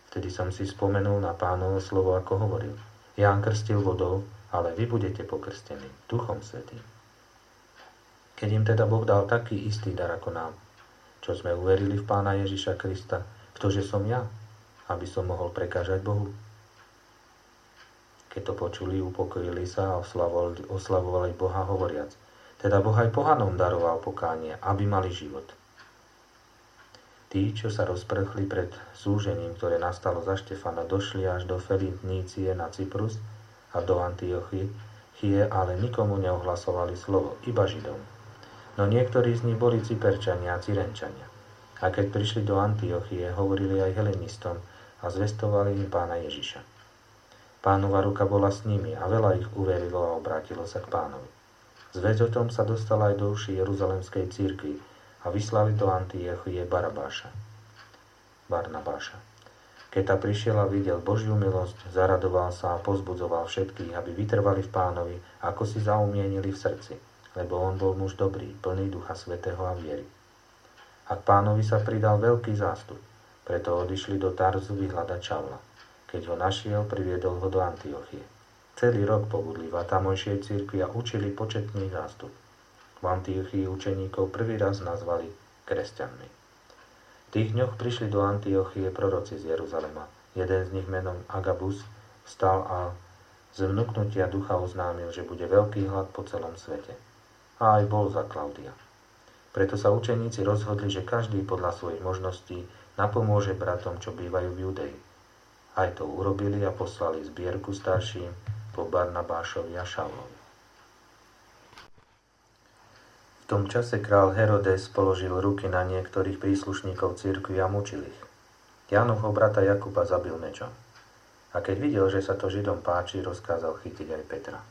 Vtedy som si spomenul na Pánovo slovo, ako hovoril. Ján krstil vodou, ale vy budete pokrstení Duchom Svätým. Keď im teda Boh dal taký istý dar ako nám, čo sme uverili v Pána Ježiša Krista, ktože som ja, aby som mohol prekážať Bohu? Keď to počuli, upokojili sa a oslavovali Boha hovoriac. Teda Boh aj pohanom daroval pokánie, aby mali život. Tí, čo sa rozprchli pred súžením, ktoré nastalo za Štefana, došli až do Felinície na Cyprus a do Antiochie, ale nikomu neohlasovali slovo, iba Židom. No niektorí z nich boli Cyperčania a Cyrenčania. A keď prišli do Antiochie, hovorili aj helenistom a zvestovali im Pána Ježiša. Pánova ruka bola s nimi a veľa ich uverilo a obrátilo sa k Pánovi. Zvesť o tom sa dostala aj do uší Jeruzalemskej cirkvi a vyslali do Antiochie Barnabáša. Keď ta prišiel a videl Božiu milosť, zaradoval sa a pozbudzoval všetkých, aby vytrvali v Pánovi, ako si zaumienili v srdci, lebo on bol muž dobrý, plný Ducha Svätého a viery. A k Pánovi sa pridal veľký zástup, preto odišli do Tarzu vyhľadať Šavla. Keď ho našiel, priviedol ho do Antiochie. Celý rok pobudli v tamojšej cirkvi a učili početný zástup. V Antiochii učeníkov prvý raz nazvali kresťanmi. V tých dňoch prišli do Antiochie proroci z Jeruzalema. Jeden z nich menom Agabus vstal a z vnuknutia ducha oznámil, že bude veľký hlad po celom svete. A aj bol za Klaudia. Preto sa učeníci rozhodli, že každý podľa svojich možností napomôže bratom, čo bývajú v Judei. Aj to urobili a poslali zbierku starším po Barnabášovi a Šavlovi. V tom čase král Herodes položil ruky na niektorých príslušníkov cirkvi a mučil ich. Jánovho brata Jakuba zabil mečom. A keď videl, že sa to Židom páči, rozkázal chytiť aj Petra.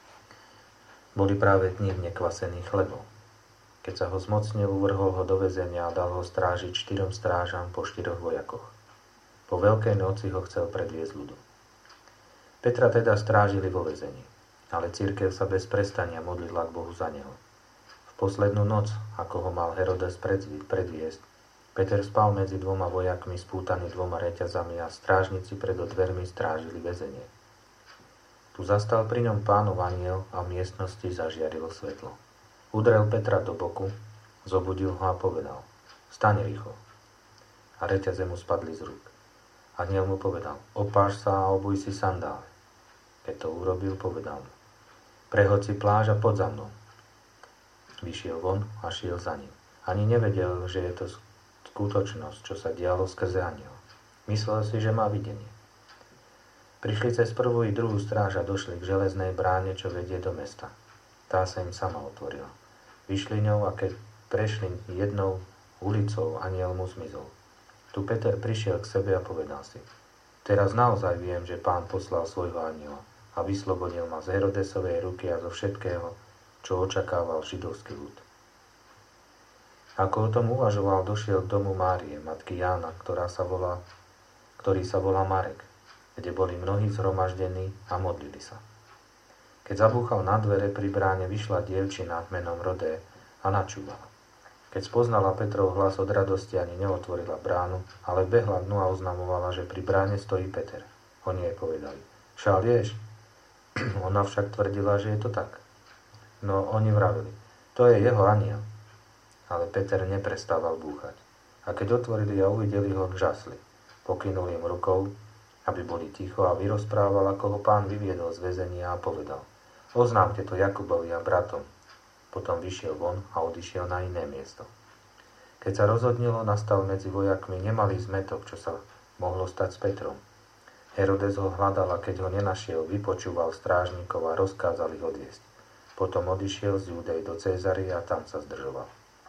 Boli práve dni nekvasených chlebov. Keď sa ho zmocnil, uvrhol ho do väzenia a dal ho strážiť 4 strážam po 4 vojakoch. Po veľkej noci ho chcel predviesť ľudu. Petra teda strážili vo väzení, ale cirkev sa bez prestania modlila k Bohu za neho. V poslednú noc, ako ho mal Herodes predviesť, Peter spal medzi 2 vojakmi spútaný 2 reťazami a strážnici pred dvermi strážili väzenie. Tu zastal pri ňom Pánov anjel a v miestnosti zažiarilo svetlo. Udrel Petra do boku, zobudil ho a povedal: Vstaň rýchlo. A reťaze mu spadli z rúk. Anjel mu povedal: Opáš sa a obuj si sandále. Keď to urobil, povedal mu: Prehoď si pláž a poď za mnou. Vyšiel von a šiel za ním. Ani nevedel, že je to skutočnosť, čo sa dialo skrze anjela. Myslel si, že má videnie. Prišli cez prvú i druhú stráž a došli k železnej bráne, čo vedie do mesta. Tá sa im sama otvorila. Vyšli ňou a keď prešli jednou ulicou, anjel mu zmizol. Tu Peter prišiel k sebe a povedal si: Teraz naozaj viem, že Pán poslal svojho anjela a vyslobodil ma z Herodesovej ruky a zo všetkého, čo očakával židovský ľud. Ako o tom uvažoval, došiel k domu Márie, matky Jána, ktorý sa volá Marek, kde boli mnohí zhromaždení a modlili sa. Keď zabúchal na dvere, pri bráne vyšla dievčina menom Rodé a načúvala. Keď spoznala Petrov hlas, od radosti ani neotvorila bránu, ale behla dnu a oznamovala, že pri bráne stojí Peter. Oni jej povedali: Šalieš? Ona však tvrdila, že je to tak. No oni vravili: To je jeho anjel. Ale Peter neprestával búchať. A keď otvorili a uvideli ho, žasli. Pokynul im rukou, aby boli ticho, a vyrozprával, ako ho Pán vyviedol z väzenia a povedal: Oznámte to Jakubovi a bratom. Potom vyšiel von a odišiel na iné miesto. Keď sa rozhodnilo, nastal medzi vojakmi nemalý zmätok, čo sa mohlo stať s Petrom. Herodes ho hľadal a keď ho nenašiel, vypočúval strážnikov a rozkázal ich odviesť. Potom odišiel z Judej do Cézary a tam sa zdržoval.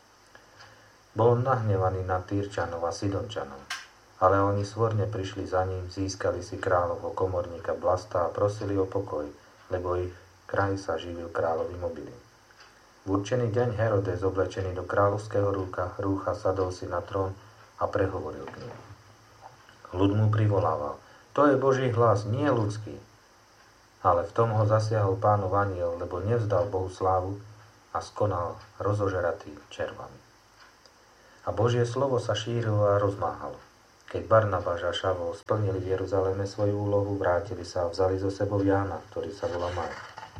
Bol nahnevaný na Týrčanov a Sidončanov, ale oni svorne prišli za ním, získali si kráľovho komorníka Blasta a prosili o pokoj, lebo ich kraj sa živil kráľovým obilím. V určený deň Herodes, oblečený do kráľovského rúcha, sadol si na trón a prehovoril k nim. Ľud mu privolával: To je Boží hlas, nie ľudský. Ale v tom ho zasiahol Pánov anjel, lebo nevzdal Bohu slávu a skonal rozožratý červami. A Božie slovo sa šírilo a rozmáhalo. Keď Barnabáš a Šavol splnili v Jeruzaleme svoju úlohu, vrátili sa a vzali so sebou Jána, ktorý sa volá Mark.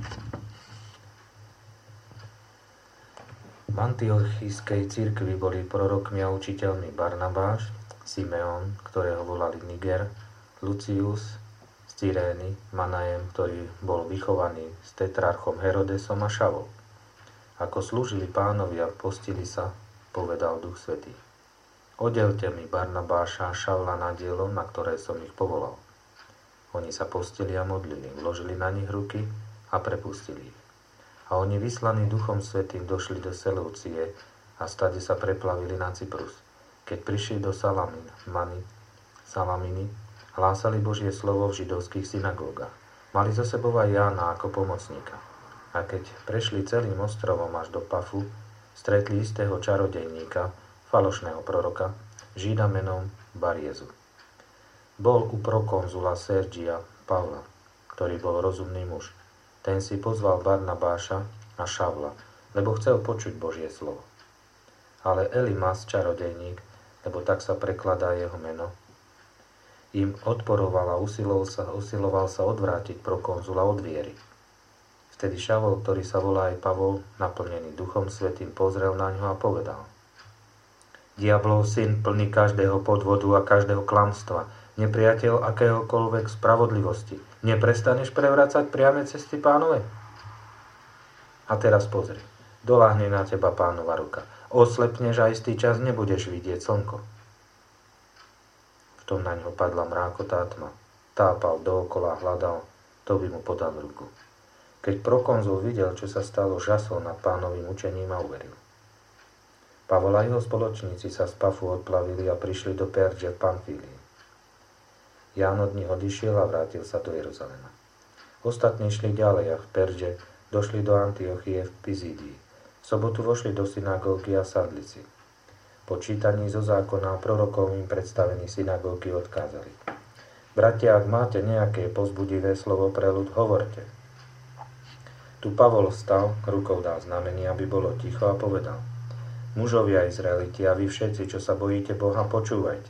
V antiochijskej cirkvi boli prorokmi a učiteľmi Barnabáš, Simeon, ktorého volali Niger, Lucius z Cyrény, Manajem, ktorý bol vychovaný s tetrarchom Herodesom a Šavol. Ako slúžili Pánovi a postili sa, povedal Duch Svätý: Oddelte mi Barnabáša a Šavla na dielo, na ktoré som ich povolal. Oni sa postili a modlili, vložili na nich ruky a prepustili ich. A oni, vyslaní Duchom Svätým, došli do Seleucie a stade sa preplavili na Cyprus. Keď prišli do Salaminy, hlásali Božie slovo v židovských synagógach. Mali so sebou aj Jána ako pomocníka. A keď prešli celým ostrovom až do Pafu, stretli istého čarodejníka, falošného proroka, Žida menom Bariezu. Bol u prokonzula Sergia Pavla, ktorý bol rozumný muž. Ten si pozval Barnabáša a Šavla, lebo chcel počuť Božie slovo. Ale Elimas, čarodejník, lebo tak sa prekladá jeho meno, im odporoval a usiloval sa odvrátiť prokonzula od viery. Vtedy Šavol, ktorý sa volá aj Pavol, naplnený Duchom Svätým, pozrel na ňo a povedal: Diablov syn, plný každého podvodu a každého klamstva, nepriateľ akéhokoľvek spravodlivosti, neprestaneš prevracať priame cesty Pánovej? A teraz pozri, doľahne na teba Pánova ruka. Oslepneš a istý čas nebudeš vidieť slnko. V tom na ňo padla mrákotá tma. Tápal dookola a hľadal, to by mu podal ruku. Keď prokonzul videl, čo sa stalo, žasol nad Pánovým učením a uveril. Pavol a jeho spoločníci sa z Pafu odplavili a prišli do Perdže v Pamfílii. Ján od nich odišiel a vrátil sa do Jeruzalema. Ostatní šli ďalej a v Perdže došli do Antiochie v Pizídii. V sobotu vošli do synagógy a sadli si. Po čítaní zo zákona a prorokov im predstavení synagógy odkázali: Bratia, ak máte nejaké povzbudivé slovo pre ľud, hovorte. Tu Pavol vstal, rukou dal znamenie, aby bolo ticho, a povedal: Mužovia Izraeliti a vy všetci, čo sa bojíte Boha, počúvajte.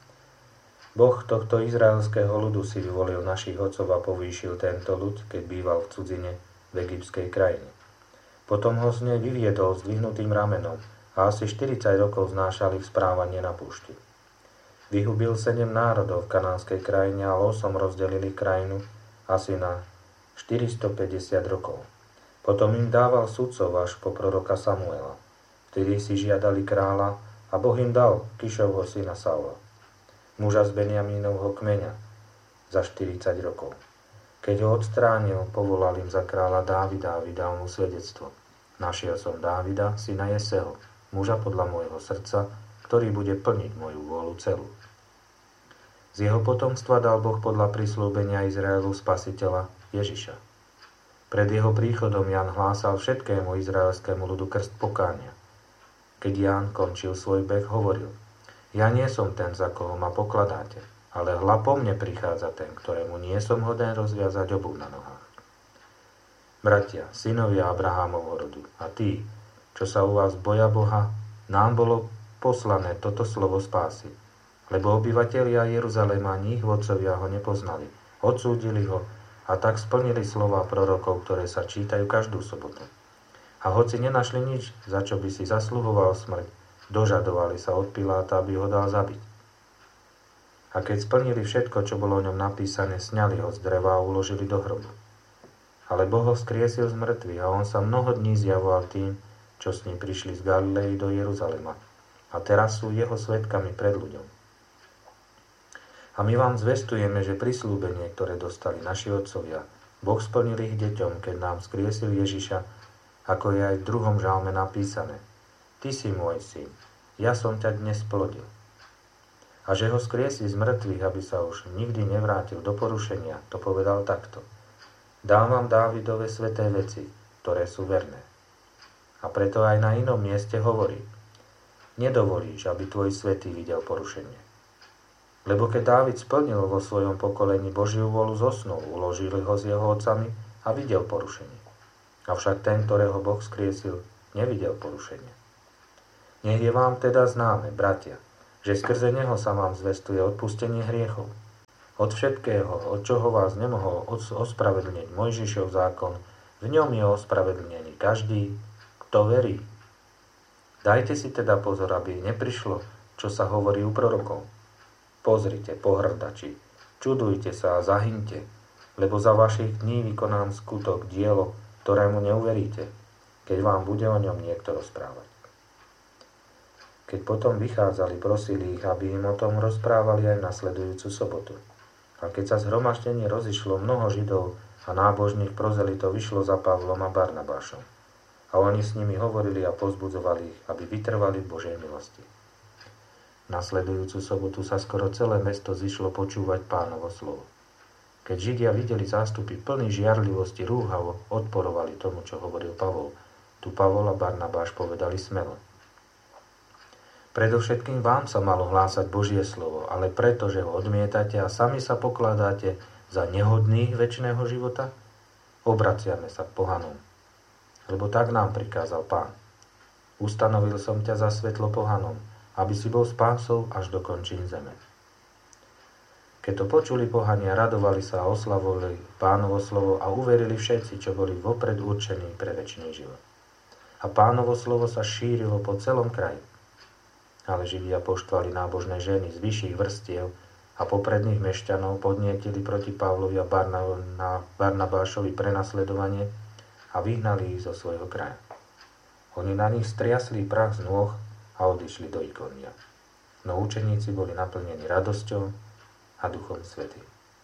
Boh tohto izraelského ľudu si vyvolil našich otcov a povýšil tento ľud, keď býval v cudzine v egyptskej krajine. Potom ho z nej vyviedol s dvihnutým ramenom a asi 40 rokov znášali v správanie na púšti. Vyhubil 7 národov v kanánskej krajine a losom rozdelili krajinu asi na 450 rokov. Potom im dával sudcov až po proroka Samuela. Vtedy si žiadali kráľa a Boh im dal Kišovho syna Saula, muža z Benjamínovho kmeňa, za 40 rokov. Keď ho odstránil, povolal im za kráľa Dávida a vydal mu svedectvo. Našiel som Dávida, syna Jeseho, muža podľa môjho srdca, ktorý bude plniť moju vôľu celú. Z jeho potomstva dal Boh podľa prisľúbenia Izraelu spasiteľa Ježiša. Pred jeho príchodom Ján hlásal všetkému izraelskému ľudu krst pokánia. Keď Ján končil svoj beh, hovoril: Ja nie som ten, za koho ma pokladáte, ale hľa po mne prichádza ten, ktorému nie som hoden rozviazať obuv na nohách. Bratia, synovia Abrahámovho rodu, a tí, čo sa u vás boja Boha, nám bolo poslané toto slovo spásy. Lebo obyvatelia Jeruzalema ani ich vodcovia ho nepoznali, odsúdili ho a tak splnili slova prorokov, ktoré sa čítajú každú sobotu. A hoci nenašli nič, za čo by si zasluhoval smrť, dožadovali sa od Piláta, aby ho dal zabiť. A keď splnili všetko, čo bolo o ňom napísané, sňali ho z dreva a uložili do hrobu. Ale Boh ho vzkriesil z mŕtvych a on sa mnoho dní zjavoval tým, čo s ním prišli z Galilei do Jeruzalema. A teraz sú jeho svedkami pred ľuďom. A my vám zvestujeme, že prisľúbenie, ktoré dostali naši otcovia, Boh splnil ich deťom, keď nám vzkriesil Ježiša, ako je aj v 2. žalme napísané: Ty si môj syn, ja som ťa dnes plodil. A že ho skriesí z mŕtvych, aby sa už nikdy nevrátil do porušenia, to povedal takto: Dám vám Dávidove sväté veci, ktoré sú verné. A preto aj na inom mieste hovorí: Nedovolíš, aby tvoj svätý videl porušenie. Lebo keď Dávid splnil vo svojom pokolení Božiu vôľu, zosnul, uložili ho s jeho otcami a videl porušenie. Avšak ten, ktorého Boh skriesil, nevidel porušenie. Nech je vám teda známe, bratia, že skrze neho sa vám zvestuje odpustenie hriechov. Od všetkého, od čoho vás nemohol ospravedlniť Mojžišov zákon, v ňom je ospravedlnený každý, kto verí. Dajte si teda pozor, aby neprišlo, čo sa hovorí u prorokov. Pozrite, pohrdači, čudujte sa a zahynte, lebo za vašich dní vykonám skutok, dielo, ktorému neuveríte, keď vám bude o ňom niekto rozprávať. Keď potom vychádzali, prosili ich, aby im o tom rozprávali aj nasledujúcu sobotu. A keď sa zhromaždenie rozišlo, mnoho Židov a nábožných prozelitov vyšlo za Pavlom a Barnabášom. A oni s nimi hovorili a povzbudzovali ich, aby vytrvali v Božej milosti. Nasledujúcu sobotu sa skoro celé mesto zišlo počúvať Pánovo slovo. Keď Židia videli zástupy plný žiarlivosti, rúhavo odporovali tomu, čo hovoril Pavol. Tu Pavol a Barnabáš povedali smelo: Predovšetkým vám sa malo hlásať Božie slovo, ale preto, že ho odmietate a sami sa pokladáte za nehodných večného života, obraciame sa k pohanom. Lebo tak nám prikázal Pán. Ustanovil som ťa za svetlo pohanom, aby si bol spásou až do končín zeme. Keď to počuli pohania, radovali sa a oslavovali Pánovo slovo a uverili všetci, čo boli vopred určení pre večný život. A Pánovo slovo sa šírilo po celom kraji. Ale Židia poštvali nábožné ženy z vyšších vrstiev a popredných mešťanov podnietili proti Pavlovi a Barnabášovi prenasledovanie a vyhnali ich zo svojho kraja. Oni na nich striasli prach z nôh a odišli do Ikonia. No učeníci boli naplnení radosťou a Duchom Svätým.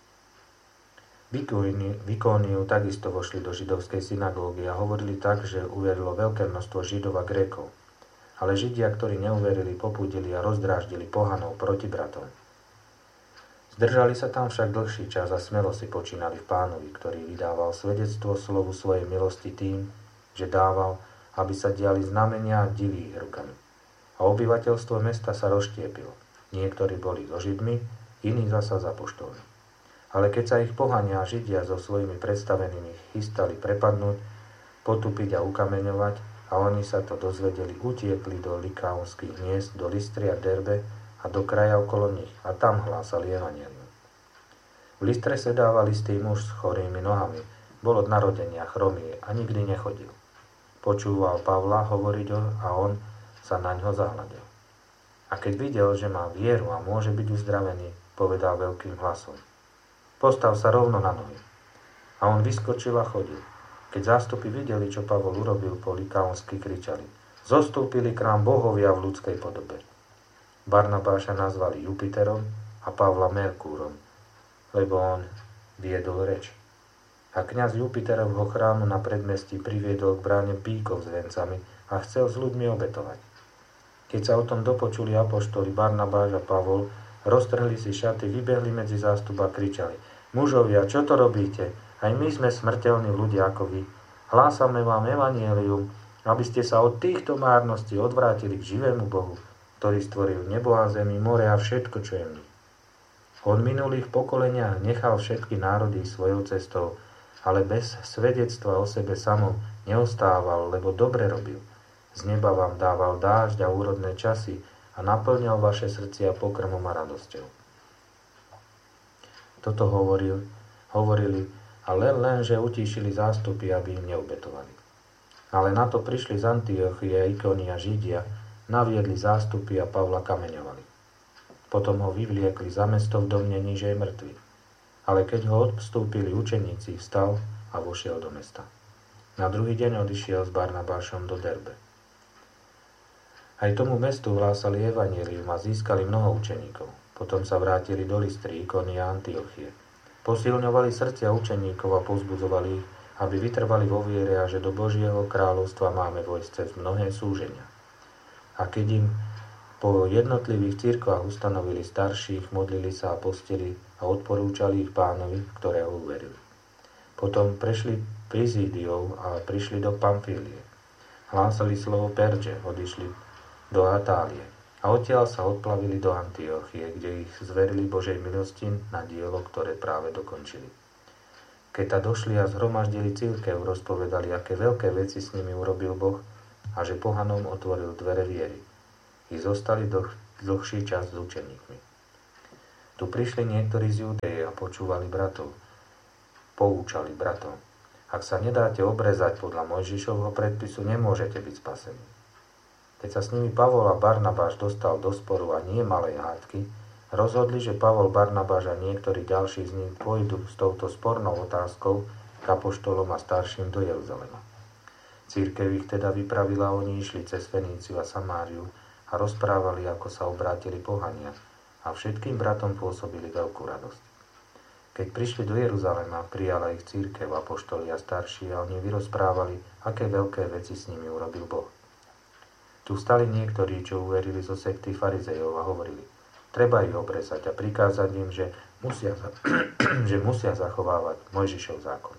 V Ikóniu takisto vošli do židovskej synagógy a hovorili tak, že uverilo veľké množstvo Židov a Grékov. Ale Židia, ktorí neuverili, popudili a rozdráždili pohanov proti bratom. Zdržali sa tam však dlhší čas a smelo si počínali v Pánovi, ktorý vydával svedectvo slovu svojej milosti tým, že dával, aby sa diali znamenia divy ich rukami. A obyvateľstvo mesta sa rozštiepilo. Niektorí boli so Židmi, iní zasa za apoštolmi. Ale keď sa ich pohania a Židia so svojimi predstavenými chystali prepadnúť, potupiť a ukameňovať, a oni sa to dozvedeli, utiekli do likaonských miest, do Lystry a Derbe a do kraja okolo nich a tam hlásali evanjelium. V Lystre sedával istý muž s chorými nohami, bol od narodenia chromý a nikdy nechodil. Počúval Pavla hovoriť a on sa na ňo zahľadil. A keď videl, že má vieru a môže byť uzdravený, povedal veľkým hlasom: Postav sa rovno na nohy. A on vyskočil a chodil. Keď zástupy videli, čo Pavol urobil, po likaonsky kričali: Zostúpili k nám bohovia v ľudskej podobe. Barnabáša nazvali Jupiterom a Pavla Merkúrom, lebo on viedol reč. A kňaz Jupiterovho chrámu na predmestí priviedol k bráne píkov s vencami a chcel s ľuďmi obetovať. Keď sa o tom dopočuli apoštoli Barnabáš a Pavol, roztrhli si šaty, vybehli medzi zástup a kričali: Mužovia, čo to robíte? Aj my sme smrteľní ľudia ako vy. Hlásame vám evanjelium, aby ste sa od týchto márností odvrátili k živému Bohu, ktorý stvoril nebo a zemi, more a všetko, čo je v nich. On v minulých pokoleniach nechal všetky národy svojou cestou, ale bez svedectva o sebe samom neostával, lebo dobre robil. Z neba vám dával dážď a úrodné časy a naplňal vaše srdcia pokrmom a radosťou. Toto hovorili, ale lenže utíšili zástupy, aby im neubetovali. Ale na to prišli z Antiochie a Ikonia Židia, naviedli zástupy a Pavla kameňovali. Potom ho vyvliekli za mesto v domnení, že je mŕtvy. Ale keď ho odstúpili učeníci, vstal a vošiel do mesta. Na druhý deň odišiel s Barnabášom do Derbe. Aj tomu mestu hlásali evanjelium a získali mnoho učeníkov. Potom sa vrátili do Lystry, Ikonia a Antiochie. Posilňovali srdcia učeníkov a povzbudzovali ich, aby vytrvali vo viere a že do Božieho kráľovstva máme vojsť cez mnohé súženia. A keď im po jednotlivých cirkvách ustanovili starších, modlili sa a postili a odporúčali ich Pánovi, ktorého uverili. Potom prešli Prizídiou a prišli do Pamfílie. Hlásali slovo Perže, odišli do Atálie. A odtiaľ sa odplavili do Antiochie, kde ich zverili Božej milosti na dielo, ktoré práve dokončili. Keď ta došli a zhromaždili cirkev, rozpovedali, aké veľké veci s nimi urobil Boh a že pohanom otvoril dvere viery. I zostali dlhší čas s učeníkmi. Tu prišli niektorí z Judéje a poučali bratov. Ak sa nedáte obrezať podľa Mojžišovho predpisu, nemôžete byť spasení. Keď sa s nimi Pavol a Barnabáš dostal do sporu a nie malej hádky, rozhodli, že Pavol, Barnabáš a niektorí ďalší z nich pôjdu s touto spornou otázkou k apoštolom a starším do Jeruzalema. Cirkev ich teda vypravila, oni išli cez Feníciu a Samáriu a rozprávali, ako sa obrátili pohania, a všetkým bratom pôsobili veľkú radosť. Keď prišli do Jeruzalema, prijala ich cirkev, apoštoli a starší, a oni vyrozprávali, aké veľké veci s nimi urobil Boh. Tu stali niektorí, čo uverili zo sekty farizejov, a hovorili: treba ich obrezať a prikázať im, že musia zachovávať Mojžišov zákon.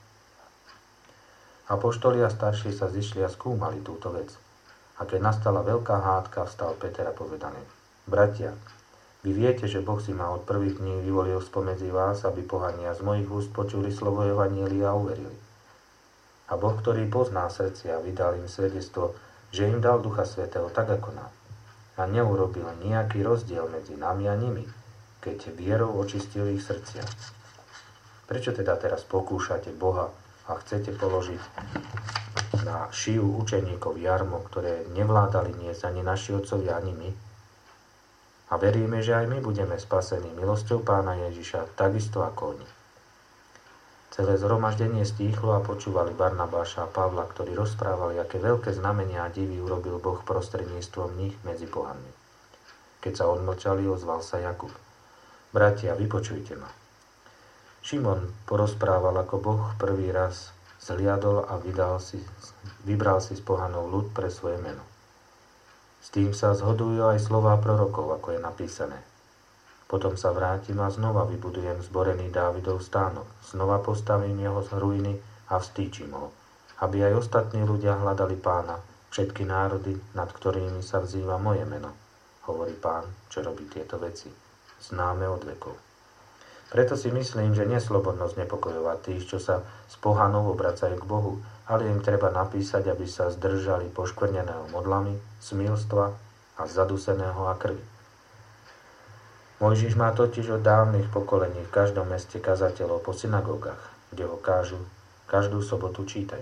Apoštoli a starší sa zišli a skúmali túto vec. A keď nastala veľká hádka, vstal Peter a povedal: bratia, vy viete, že Boh si ma od prvých dní vyvolil spomedzi vás, aby pohania z mojich úst počuli slovo evanjelia a uverili. A Boh, ktorý pozná srdcia, vydal im svedectvo, že im dal Ducha Svätého tak ako nám. A neurobil nejaký rozdiel medzi nami a nimi, keď vierou očistil ich srdcia. Prečo teda teraz pokúšate Boha a chcete položiť na šiju učeníkov jarmo, ktoré nevládali niesť ani naši otcovia, ani my? A veríme, že aj my budeme spasení milosťou Pána Ježiša, takisto ako oni. Celé zhromaždenie stíchlo a počúvali Barnabáša a Pavla, ktorí rozprávali, aké veľké znamenia a divy urobil Boh prostredníctvom nich medzi pohanmi. Keď sa odmlčali, ozval sa Jakub: bratia, vypočujte ma. Šimon porozprával, ako Boh prvý raz zhliadol a vybral si z pohanov ľud pre svoje meno. S tým sa zhodujú aj slová prorokov, ako je napísané: potom sa vrátim a znova vybudujem zborený Dávidov stánok, znova postavím jeho z ruiny a vstýčim ho, aby aj ostatní ľudia hľadali Pána, všetky národy, nad ktorými sa vzýva moje meno, hovorí Pán, čo robí tieto veci, známe od vekov. Preto si myslím, že neslobodno znepokojovať tých, čo sa z pohanov obracajú k Bohu, ale im treba napísať, aby sa zdržali poškvrneného modlami, smilstva a zaduseného a krvi. Mojžiš má totiž od dávnych pokolení v každom meste kazateľov po synagógach, kde ho každú sobotu čítajú.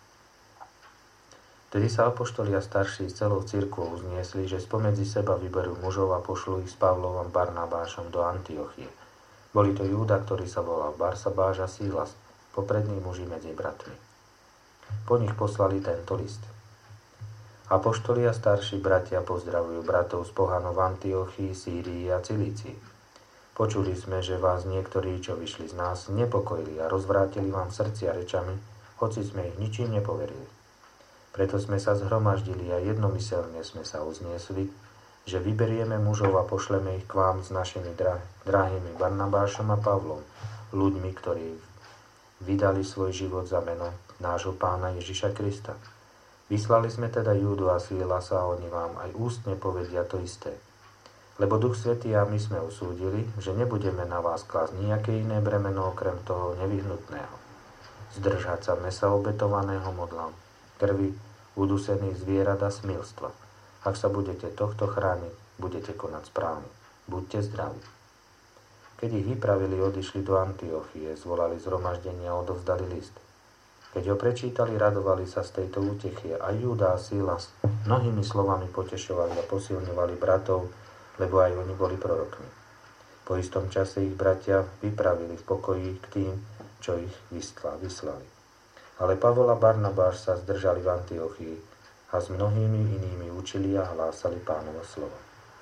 Vtedy sa apoštoli a starší s celou cirkvou uzniesli, že spomedzi seba vyberú mužov a pošlú ich s Pavlom a Barnabášom do Antiochie. Boli to Júda, ktorý sa volal Barsabáš, a Sílas, poprední muži medzi bratmi. Po nich poslali tento list. Apoštoli a starší bratia pozdravujú bratov z pohanov v Antiochii, Sýrii a Cilícii. Počuli sme, že vás niektorí, čo vyšli z nás, nepokojili a rozvrátili vám srdcia rečami, hoci sme ich ničím nepoverili. Preto sme sa zhromaždili a jednomyselne sme sa uzniesli, že vyberieme mužov a pošleme ich k vám s našimi drahými Barnabášom a Pavlom, ľuďmi, ktorí vydali svoj život za meno nášho Pána Ježiša Krista. Vyslali sme teda Júdu a Sílasa a oni vám aj ústne povedia to isté. Lebo Duch Svätý a my sme usúdili, že nebudeme na vás klásť nejaké iné bremeno okrem toho nevyhnutného. Zdržať sa mesa obetovaného modlám, krvi, udusených zvierat a smilstva. Ak sa budete tohto chrániť, budete konať správne. Buďte zdraví. Keď ich vypravili, odišli do Antiochie, zvolali zhromaždenie a odovzdali list. Keď ho prečítali, radovali sa z tejto útechy a Júda a Sílas mnohými slovami potešovali a posilňovali bratov, lebo aj oni boli prorokmi. Po istom čase ich bratia vypravili v pokoji k tým, čo ich vyslali. Ale Pavol a Barnabáš sa zdržali v Antiochii a s mnohými inými učili a hlásali Pánovo slovo.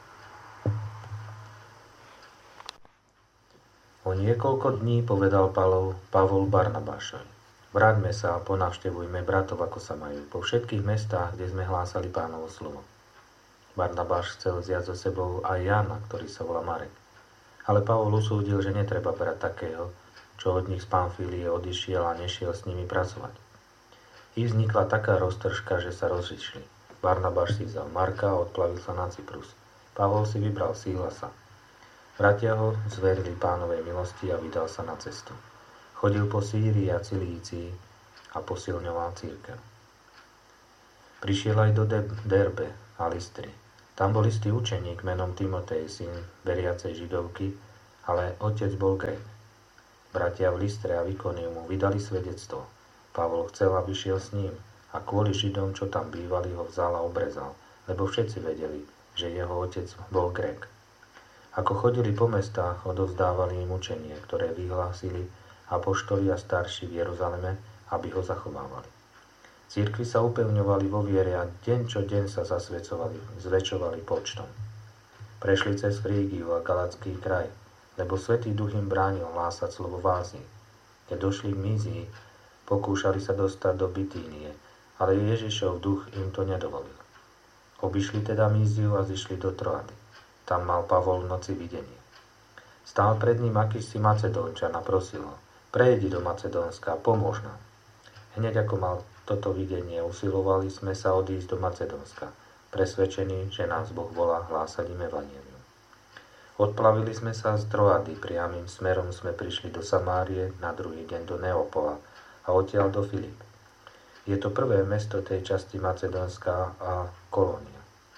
O niekoľko dní povedal Pavol Barnabášovi: vráťme sa a ponavštevujme bratov, ako sa majú, po všetkých mestách, kde sme hlásali Pánovo slovo. Barnabáš chcel vziať so sebou aj Jána, ktorý sa volá Marek. Ale Pavol usúdil, že netreba brať takého, čo od nich z Pamfílie odišiel a nešiel s nimi pracovať. I vznikla taká roztržka, že sa rozišli. Barnabáš si vzal Marka a odplavil sa na Cyprus. Pavol si vybral Sílasa. Bratia ho zverili Pánovej milosti a vydal sa na cestu. Chodil po Sýrii a Cilícii a posilňoval cirkev. Prišiel aj do Derbe a Lystry. Tam bol istý učeník menom Timotej, syn veriacej Židovky, ale otec bol Grék. Bratia v Listre a v Ikoniu mu vydali svedectvo. Pavol chcel, aby šiel s ním, a kvôli Židom, čo tam bývali, ho vzal a obrezal, lebo všetci vedeli, že jeho otec bol Grék. Ako chodili po mestách, odovzdávali im učenie, ktoré vyhlásili apoštoli a starší v Jeruzaleme, aby ho zachovávali. Cirkvi sa upevňovali vo viere a deň čo deň sa zasvedcovali, zväčšovali počtom. Prešli cez Frígiu a Galacký kraj, lebo Svätý Duch im bránil hlásať slovo v Ázii. Keď došli k Mízii, pokúšali sa dostať do Bitínie, ale Ježišov duch im to nedovolil. Obišli teda Míziu a zišli do Troady. Tam mal Pavol v noci videnie. Stál pred ním akýsi Macedónčan a prosil ho: prejdi do Macedónska, pomôž nám. Hneď ako mal toto videnie, usilovali sme sa odísť do Macedónska, presvedčení, že nás Boh volá hlásať im evanjelium. Odplavili sme sa z Troady, priamym smerom sme prišli do Samárie, na druhý deň do Neapola a odtiaľ do Filip. Je to prvé mesto tej časti Macedónska a kolónia.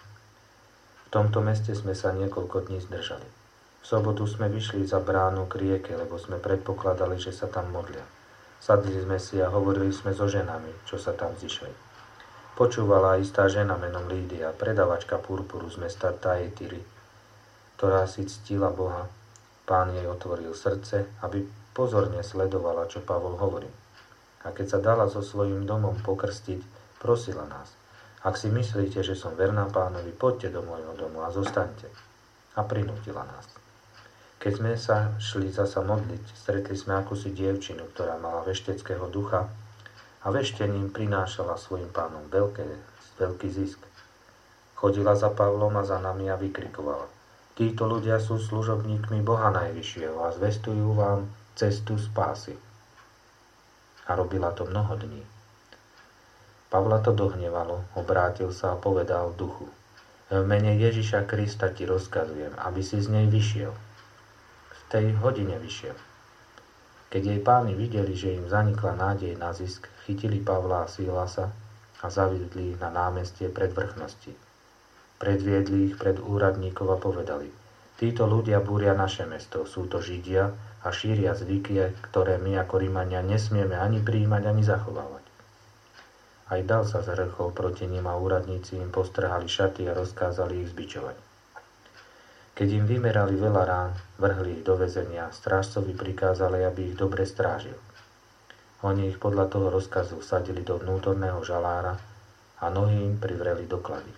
V tomto meste sme sa niekoľko dní zdržali. V sobotu sme vyšli za bránu k rieke, lebo sme predpokladali, že sa tam modlia. Sadli sme si a hovorili sme so ženami, čo sa tam zišli. Počúvala istá žena menom Lídia, predavačka purpuru z mesta Thyatira, ktorá si ctila Boha. Pán jej otvoril srdce, aby pozorne sledovala, čo Pavol hovorí. A keď sa dala so svojím domom pokrstiť, prosila nás: ak si myslíte, že som verná Pánovi, poďte do môjho domu a zostaňte. A prinútila nás. Keď sme sa šli zasa modliť, stretli sme akúsi dievčinu, ktorá mala vešteckého ducha a veštením prinášala svojim pánom veľký zisk. Chodila za Pavlom a za nami a vykrikovala: títo ľudia sú služobníkmi Boha Najvyššieho a zvestujú vám cestu spásy. A robila to mnoho dní. Pavla to dohnevalo, obrátil sa a povedal v duchu: v mene Ježiša Krista ti rozkazujem, aby si z nej vyšiel. V tej hodine vyšiel. Keď jej páni videli, že im zanikla nádej na zisk, chytili Pavla a Sílasa a zaviedli ich na námestie pred vrchnosti. Predviedli ich pred úradníkov a povedali: títo ľudia búria naše mesto, sú to Židia a šíria zvyky, ktoré my ako Rimania nesmieme ani prijímať, ani zachovávať. Aj dav sa zhrchol proti nim a úradníci im postrhali šaty a rozkázali ich zbičovať. Keď im vymerali veľa rán, vrhli ich do väzenia, strážcovi prikázali, aby ich dobre strážil. Oni ich podľa toho rozkazu vsadili do vnútorného žalára a nohy im privreli do klady.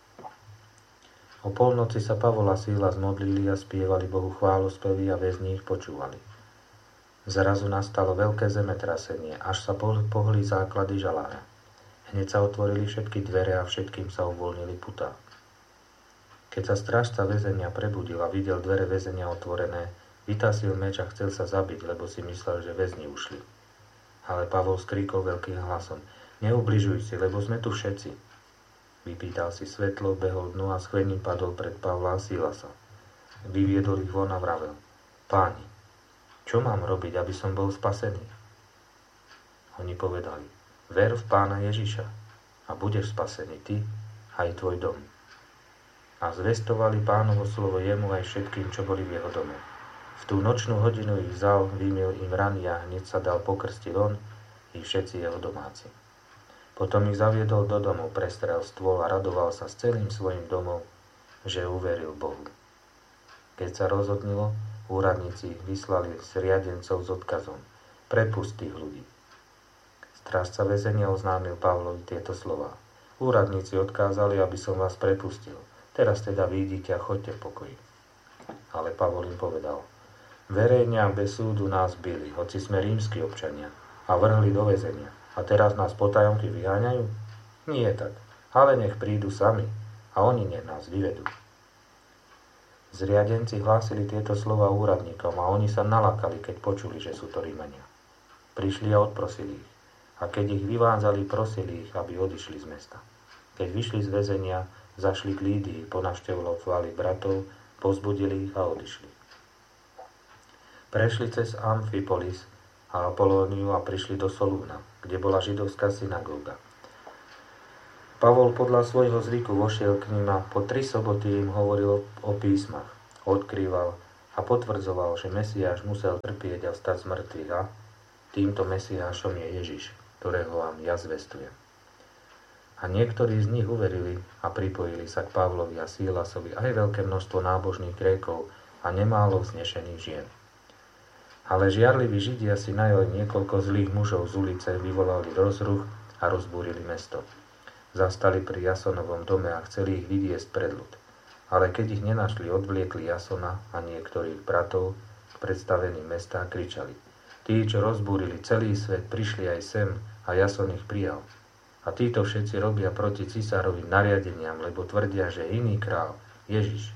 O polnoci sa Pavol a Síla zmodlili a spievali Bohu chválospevy a väzni ich počúvali. Zrazu nastalo veľké zemetrasenie, až sa pohli základy žalára. Hneď sa otvorili všetky dvere a všetkým sa uvoľnili putá. Keď sa strážca väzenia prebudil a videl dvere väzenia otvorené, vytasil meč a chcel sa zabiť, lebo si myslel, že väzni ušli. Ale Pavol skríkol veľkým hlasom: neubližuj si, lebo sme tu všetci. Vypýtal si svetlo, behol dnu a schvením padol pred Pavla a Sílasa. Vyviedol ich von a vravel: páni, čo mám robiť, aby som bol spasený? Oni povedali: ver v Pána Ježiša a budeš spasený ty aj tvoj dom. A zvestovali Pánovo slovo jemu aj všetkým, čo boli v jeho dome. V tú nočnú hodinu ich vzal, vymyl im rany a hneď sa dal pokrstiť on i všetci jeho domáci. Potom ich zaviedol do domu, prestrel stôl a radoval sa s celým svojim domom, že uveril Bohu. Keď sa rozhodnilo, úradníci vyslali riadencov s odkazom: prepust tých ľudí. Strážca väzenia oznámil Pavlovi tieto slová: úradníci odkázali, aby som vás prepustil. Teraz teda vyjdite a choďte v pokoji. Ale Pavol im povedal: verejne a bez súdu nás bili, hoci sme rímski občania, a vrhli do väzenia. A teraz nás potajomky vyháňajú? Nie tak, ale nech prídu sami a oni nech nás vyvedú. Zriadenci hlásili tieto slova úradníkom a oni sa nalakali, keď počuli, že sú to Rímania. Prišli a odprosili ich. A keď ich vyvádzali, prosili ich, aby odišli z mesta. Keď vyšli z väzenia, zašli k Lídii, ponavštevovali bratov, povzbudili ich a odišli. Prešli cez Amfipolis a Apolóniu a prišli do Solúna, kde bola židovská synagóga. Pavol podľa svojho zvyku vošiel k nim a po 3 soboty im hovoril o písmach. Odkrýval a potvrdzoval, že Mesiáš musel trpieť a vstať z mŕtvych a týmto Mesiášom je Ježiš, ktorého vám ja zvestujem. A niektorí z nich uverili a pripojili sa k Pavlovi a Sílasovi aj veľké množstvo nábožných Grékov a nemálo vznešených žien. Ale žiarliví Židia si najali niekoľko zlých mužov z ulice, vyvolali rozruch a rozbúrili mesto. Zastali pri Jasonovom dome a chceli ich vyviesť pred ľud. Ale keď ich nenašli, odvliekli Jasona a niektorých bratov k predstaveným mesta a kričali: Tí, čo rozbúrili celý svet, prišli aj sem a Jason ich prijal. A títo všetci robia proti cisárovým nariadeniam, lebo tvrdia, že iný král, Ježiš.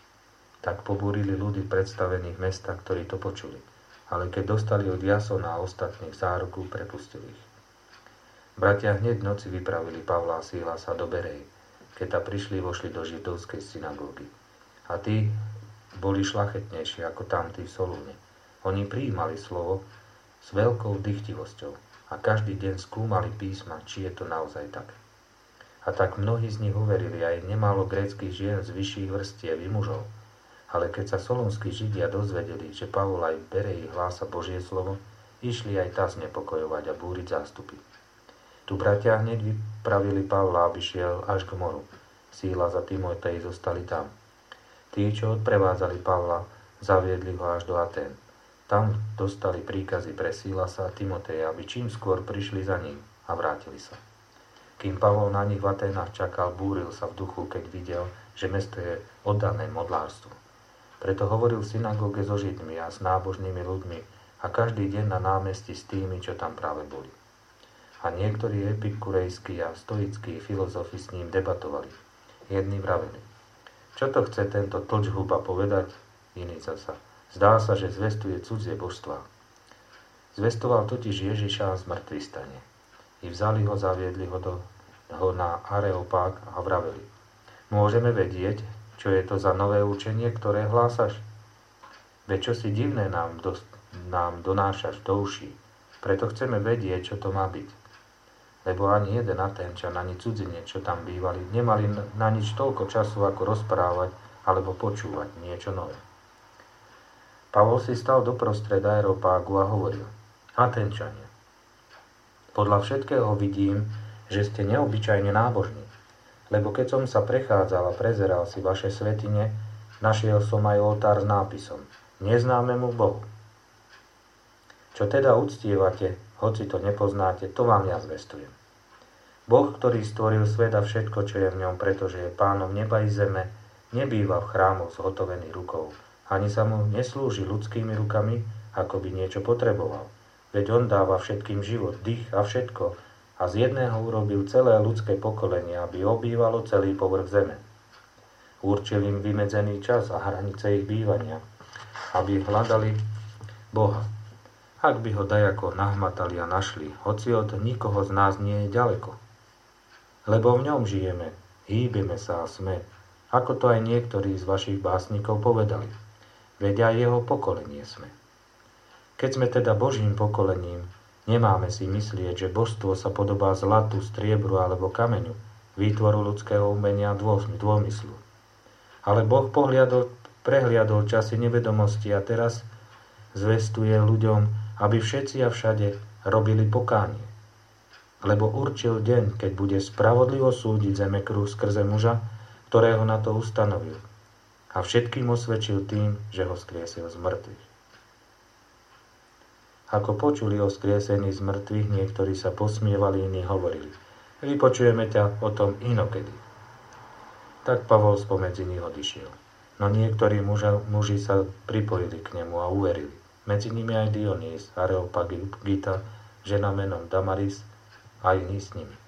Tak pobúrili ľudí predstavených mesta, ktorí to počuli. Ale keď dostali od Jasona a ostatných záruku, prepustili ich. Bratia hneď v noci vypravili Pavla a Sílasa do Berej. Keď ta prišli, vošli do židovskej synagógy. A tí boli šlachetnejší ako tamtí v Solúne. Oni prijímali slovo s veľkou dychtivosťou a každý deň skúmali písma, či je to naozaj tak. A tak mnohí z nich uverili, aj nemálo gréckych žien z vyšších vrstiev i mužov. Ale keď sa solúnski Židia dozvedeli, že Pavol aj v Bereji hlása Božie slovo, išli aj tá znepokojovať a búriť zástupy. Tu bratia hneď vypravili Pavla, aby šiel až k moru. Sílas a Timotej zostali tam. Tí, čo odprevádzali Pavla, zaviedli ho až do Atén. Tam dostali príkazy pre Sílasa a Timoteja, aby čím skôr prišli za ním a vrátili sa. Kým Pavol na nich v Aténach čakal, búril sa v duchu, keď videl, že mesto je oddané modlárstvu. Preto hovoril v synagóge so Židmi a s nábožnými ľuďmi a každý deň na námestí s tými, čo tam práve boli. A niektorí epikurejskí a stoickí filozofi s ním debatovali. Jedni vraveli: Čo to chce tento tlčhuba povedať? Iný zasa: Zdá sa, že zvestuje cudzie božstvá. Zvestoval totiž Ježiša a zmrtvý stane. I vzali ho, zaviedli ho na Areopág a vraveli: Môžeme vedieť, čo je to za nové učenie, ktoré hlásaš? Veď čo si divné nám donášaš do uší. Preto chceme vedieť, čo to má byť. Lebo ani jeden Aténčan, ani cudzinec, čo tam bývali, nemali na nič toľko času, ako rozprávať alebo počúvať niečo nové. Pavol si stal doprostred Areopágu a hovoril: Aténčania, podľa všetkého vidím, že ste neobyčajne nábožní, lebo keď som sa prechádzal a prezeral si vaše svätyne, našiel som aj oltár s nápisom: Neznámemu Bohu. Čo teda uctievate, hoci to nepoznáte, to vám ja zvestujem. Boh, ktorý stvoril svet a všetko, čo je v ňom, pretože je pánom neba i zeme, nebýva v chrámoch zhotovených rukou, ani sa mu neslúži ľudskými rukami, ako by niečo potreboval. Veď on dáva všetkým život, dých a všetko, a z jedného urobil celé ľudské pokolenie, aby obývalo celý povrch zeme. Určil im vymedzený čas a hranice ich bývania, aby hľadali Boha. Ak by ho dajako nahmatali a našli, hoci od nikoho z nás nie je ďaleko. Lebo v ňom žijeme, hýbeme sa a sme, ako to aj niektorí z vašich básnikov povedali. Veď aj jeho pokolenie sme. Keď sme teda Božím pokolením, nemáme si myslieť, že božstvo sa podobá zlatu, striebru alebo kameňu, výtvoru ľudského umenia dômyslu. Ale Boh prehliadol časy nevedomosti a teraz zvestuje ľuďom, aby všetci a všade robili pokánie. Lebo určil deň, keď bude spravodlivo súdiť zemekruh skrze muža, ktorého na to ustanovil. A všetkým osvedčil tým, že ho skriesil z mŕtvych. Ako počuli o skriesení z mŕtvych, niektorí sa posmievali, iní hovorili: Vypočujeme ťa o tom inokedy. Tak Pavol spomedzi nich odišiel. No niektorí muži sa pripojili k nemu a uverili. Medzi nimi aj Dionys, Areopagita, žena menom Damaris a iní s nimi.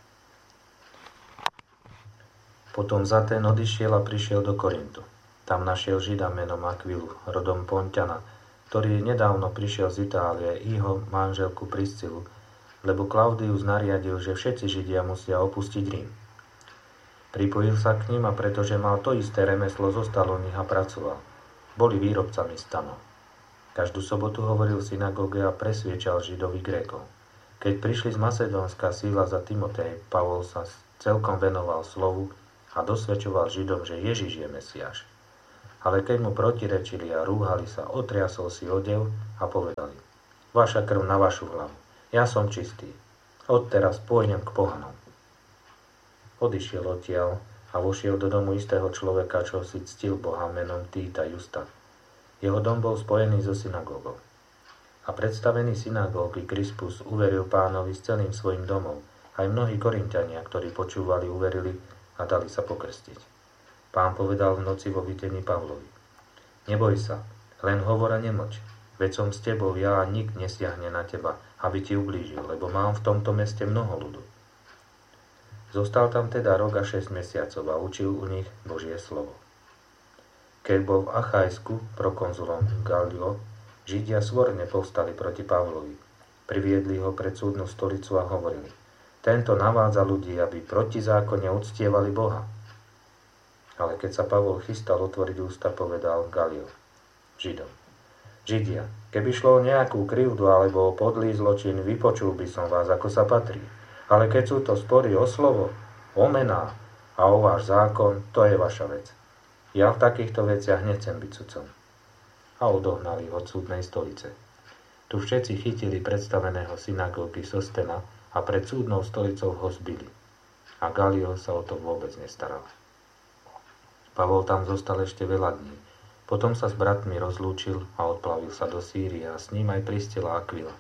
Potom za ten odišiel a prišiel do Korintu. Tam našiel Žida menom Akvilu, rodom Ponťana, ktorý nedávno prišiel z Itálie, i jeho manželku Priscilu, lebo Klaudius nariadil, že všetci Židia musia opustiť Rím. Pripojil sa k ním a pretože mal to isté remeslo, zostal u nich a pracoval. Boli výrobcami stanov. Každú sobotu hovoril v synagóge a presviečal Židov i Grékov. Keď prišli z Macedónska Sílas a Timotej, Pavol sa celkom venoval slovu a dosvedčoval Židom, že Ježiš je Mesiáš. Ale keď mu protirečili a rúhali sa, otriasol si odev a povedali: Vaša krv na vašu hlavu, ja som čistý, odteraz pôjdem k pohanom. Odišiel odtiaľ a vošiel do domu istého človeka, čo si ctil Boha menom Týta Justa. Jeho dom bol spojený so synagógou. A predstavený synagógy Krispus uveril Pánovi s celým svojim domom. Aj mnohí Korinťania, ktorí počúvali, uverili a dali sa pokrstiť. Pán povedal v noci vo videní Pavlovi: Neboj sa, len hovor a nemlč, veď som s tebou ja a nik nesiahne na teba, aby ti ublížil, lebo mám v tomto meste mnoho ľudu. Zostal tam teda rok a 6 mesiacov a učil u nich Božie slovo. Keď bol v Achajsku prokonzulom Galio, Židia svorne povstali proti Pavlovi. Priviedli ho pred súdnu stolicu a hovorili: Tento navádza ľudí, aby protizákonne uctievali Boha. Ale keď sa Pavol chystal otvoriť ústa, povedal Galio Židom: Židia, keby šlo o nejakú krivdu alebo o podlý zločin, vypočul by som vás, ako sa patrí. Ale keď sú to spory o slovo, o mená a o váš zákon, to je vaša vec. Ja v takýchto veciach nechcem byť sudcom. A odohnali ho od súdnej stolice. Tu všetci chytili predstaveného synagógy Sostena a pred súdnou stolicou ho zbili. A Galio sa o to vôbec nestaral. Pavol tam zostal ešte veľa dní. Potom sa s bratmi rozlúčil a odplavil sa do Sýrie a s ním aj pristela Aquila.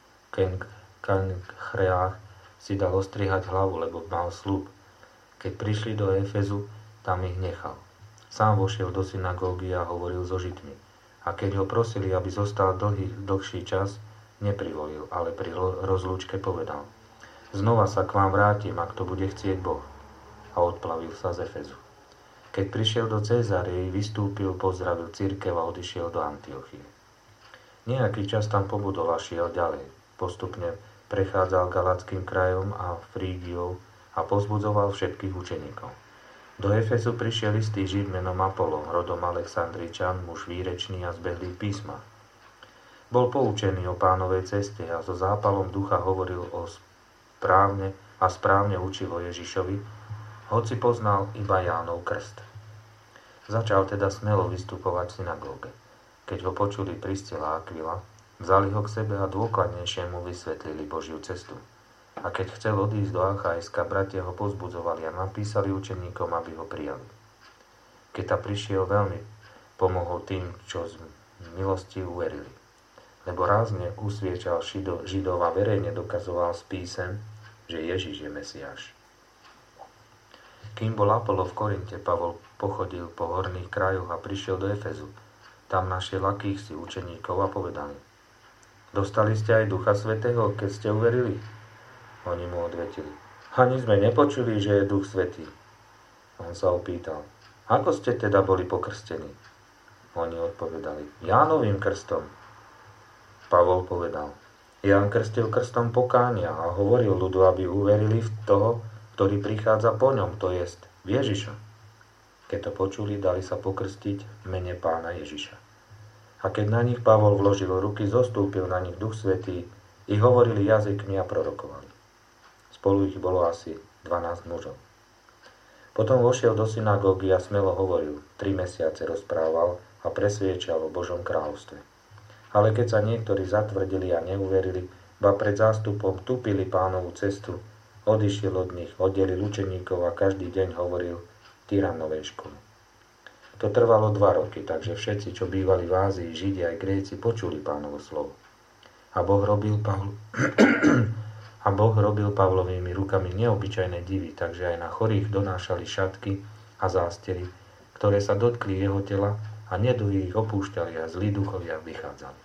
Kenchreách si dal ostrihať hlavu, lebo mal sľub. Keď prišli do Efezu, tam ich nechal. Sám vošiel do synagógy a hovoril so Židmi. A keď ho prosili, aby zostal dlhší čas, neprivolil, ale pri rozlúčke povedal: Znova sa k vám vrátim, ak to bude chcieť Boh. A odplavil sa z Efezu. Keď prišiel do Cézarei, vystúpil, pozdravil cirkev a odišiel do Antiochie. Nejaký čas tam pobudol a šiel ďalej. Postupne prechádzal Galackým krajom a Frígiou a pozbudzoval všetkých učeníkov. Do Efezu prišiel istý Žid menom Apollo, rodom Alexandričan, muž výrečný a zbehlý v písmach. Bol poučený o Pánovej ceste a so zápalom ducha hovoril správne učil o Ježišovi, hoci poznal iba Jánov krst. Začal teda smelo vystupovať v synagóge. Keď ho počuli Priscila a Aquila, vzali ho k sebe a dôkladnejšie mu vysvetlili Božiu cestu. A keď chcel odísť do Achajska, bratia ho pozbudzovali a napísali učeníkom, aby ho prijali. Keď ta prišiel, veľmi pomohol tým, čo z milosti uverili. Lebo rázne usviečal Židov a verejne dokazoval z písem, že Ježiš je Mesiáš. Kým bol Apollo v Korinte, Pavol pochodil po horných krajoch a prišiel do Efezu. Tam našiel akýchsi učeníkov a povedali: Dostali ste aj Ducha Svätého, keď ste uverili? Oni mu odvetili: Ani sme nepočuli, že je Duch Svätý. On sa opýtal: Ako ste teda boli pokrstení? Oni odpovedali: Jánovým krstom. Pavol povedal: Ján krstil krstom pokánia a hovoril ľudu, aby uverili v toho, ktorý prichádza po ňom, to jest v Ježiša. Keď to počuli, dali sa pokrstiť v mene Pána Ježiša. A keď na nich Pavol vložil ruky, zostúpil na nich Duch Svätý, i hovorili jazykmi a prorokovali. Spolu ich bolo asi 12 mužov. Potom vošiel do synagógy a smelo hovoril, 3 mesiace rozprával a presviečal o Božom kráľovstve. Ale keď sa niektorí zatvrdili a neuverili, ba pred zástupom tupili Pánovu cestu, odišiel od nich, oddelil učeníkov a každý deň hovoril tyrannovej škole. To trvalo 2 roky, takže všetci, čo bývali v Ázii, Židia aj Gréci, počuli Pánovo slovo. A Boh robil Pavlovými rukami neobyčajné divy, takže aj na chorých donášali šatky a zástery, ktoré sa dotkli jeho tela a neduhy ich opúšťali a zlí duchovia vychádzali.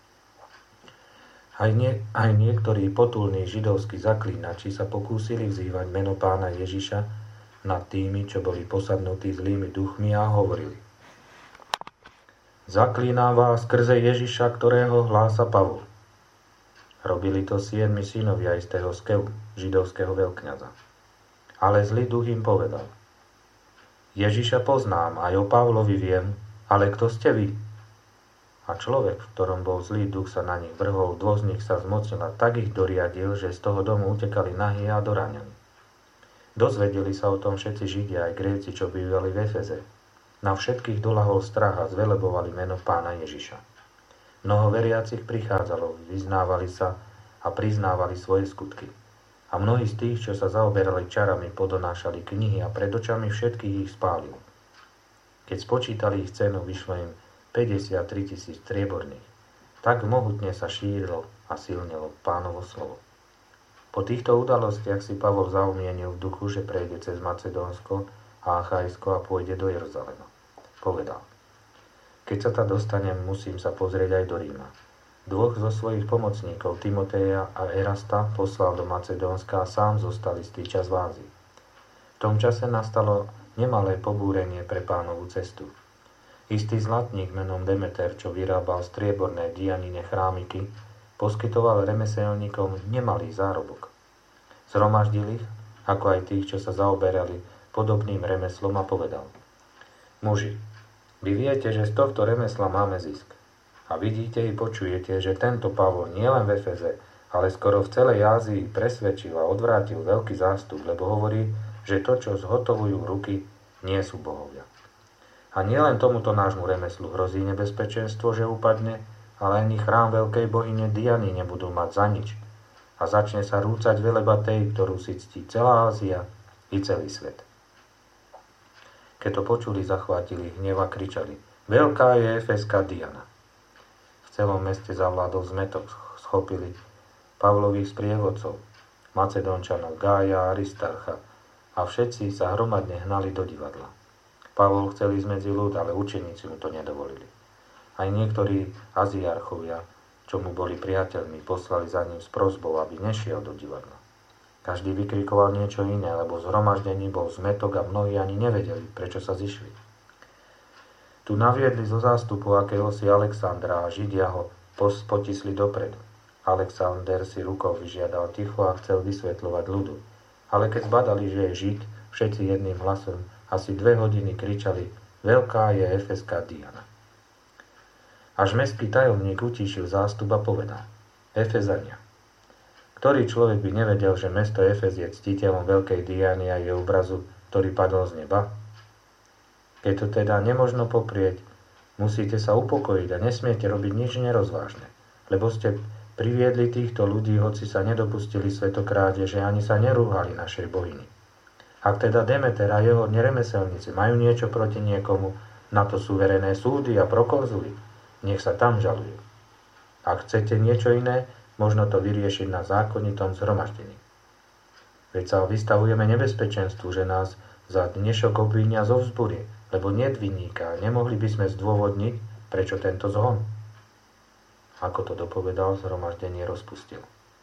Aj niektorí potulní židovskí zaklínači sa pokúsili vzývať meno Pána Ježiša nad tými, čo boli posadnutí zlými duchmi a hovorili: Zaklínam vás skrze Ježiša, ktorého hlása Pavol. Robili to 7 synovia istého Skeu, židovského veľkňaza. Ale zlý duch im povedal: Ježiša poznám, aj o Pavlovi viem, ale kto ste vy? A človek, v ktorom bol zlý duch, sa na nich vrhol, 2 z nich sa zmocnil a tak ich doriadil, že z toho domu utekali nahý a doráňaní. Dozvedeli sa o tom všetci Židia aj Gréci, čo bývali v Efeze. Na všetkých doľahol strach a zvelebovali meno Pána Ježiša. Mnoho veriacich prichádzalo, vyznávali sa a priznávali svoje skutky. A mnohí z tých, čo sa zaoberali čarami, podonášali knihy a pred očami všetkých ich spálil. Keď spočítali ich cenu, vyšlo im 53 000 strieborných. Tak mohutne sa šírilo a silnilo Pánovo slovo. Po týchto udalostiach si Pavol zaumienil v duchu, že prejde cez Macedónsko a Achajsko a pôjde do Jeruzalema. Povedal: keď sa tam dostanem, musím sa pozrieť aj do Ríma. Dvoch zo svojich pomocníkov, Timoteja a Erasta, poslal do Macedónska a sám zostal istý čas v Ázii. V tom čase nastalo nemalé pobúrenie pre Pánovu cestu. Istý zlatník menom Demeter, čo vyrábal strieborné dianine chrámiky, poskytoval remeselníkom nemalý zárobok. Zhromaždil ich, ako aj tých, čo sa zaoberali podobným remeslom, a povedal: muži, vy viete, že z tohto remesla máme zisk. A vidíte i počujete, že tento Pavol nielen v Efeze, ale skoro v celej Ázii presvedčil a odvrátil veľký zástup, lebo hovorí, že to, čo zhotovujú ruky, nie sú bohovia. A nielen tomuto nášmu remeslu hrozí nebezpečenstvo, že upadne, ale ani chrám veľkej bohyne Diany nebudú mať za nič. A začne sa rúcať veleba tej, ktorú si ctí celá Ázia i celý svet. Keď to počuli, zachvátili hnev a kričali: veľká je efeská Diana. V celom meste zavládol zmätok, schopili Pavlových sprievodcov, Macedónčanov, Gája a Aristarcha, a všetci sa hromadne hnali do divadla. Pavol chcel ísť medzi ľud, ale učeníci mu to nedovolili. Aj niektorí aziarchovia, čo mu boli priateľmi, poslali za ním s prosbou, aby nešiel do divadla. Každý vykrikoval niečo iné, lebo zhromaždení bol zmätok a mnohí ani nevedeli, prečo sa zišli. Tu naviedli zo zástupu akéhosi Alexandra a Židia ho potisli dopredu. Alexander si rukou vyžiadal ticho a chcel vysvetľovať ľudu. Ale keď zbadali, že je Žid, všetci jedným hlasom asi 2 hodiny kričali: veľká je efeská Diana. Až mestský tajomník utíšil zástup a povedal: Efezania. Ktorý človek by nevedel, že mesto Efez je ctiteľom veľkej Diany a jej obrazu, ktorý padol z neba? Keď to teda nemožno poprieť, musíte sa upokojiť a nesmiete robiť nič nerozvážne, lebo ste priviedli týchto ľudí, hoci sa nedopustili svetokrádeže, ani sa nerúhali našej bohyni. Ak teda Demeter a jeho neremeselníci majú niečo proti niekomu, na to sú verejné súdy a prokonzuly. Nech sa tam žalujú. Ak chcete niečo iné, možno to vyriešiť na zákonitom zhromaždení. Veď sa vystavujeme nebezpečenstvu, že nás za dnešok obvinia zo vzbury, lebo niet vinníka a nemohli by sme zdôvodniť, prečo tento zhon. Ako to dopovedal, zhromaždenie rozpustil.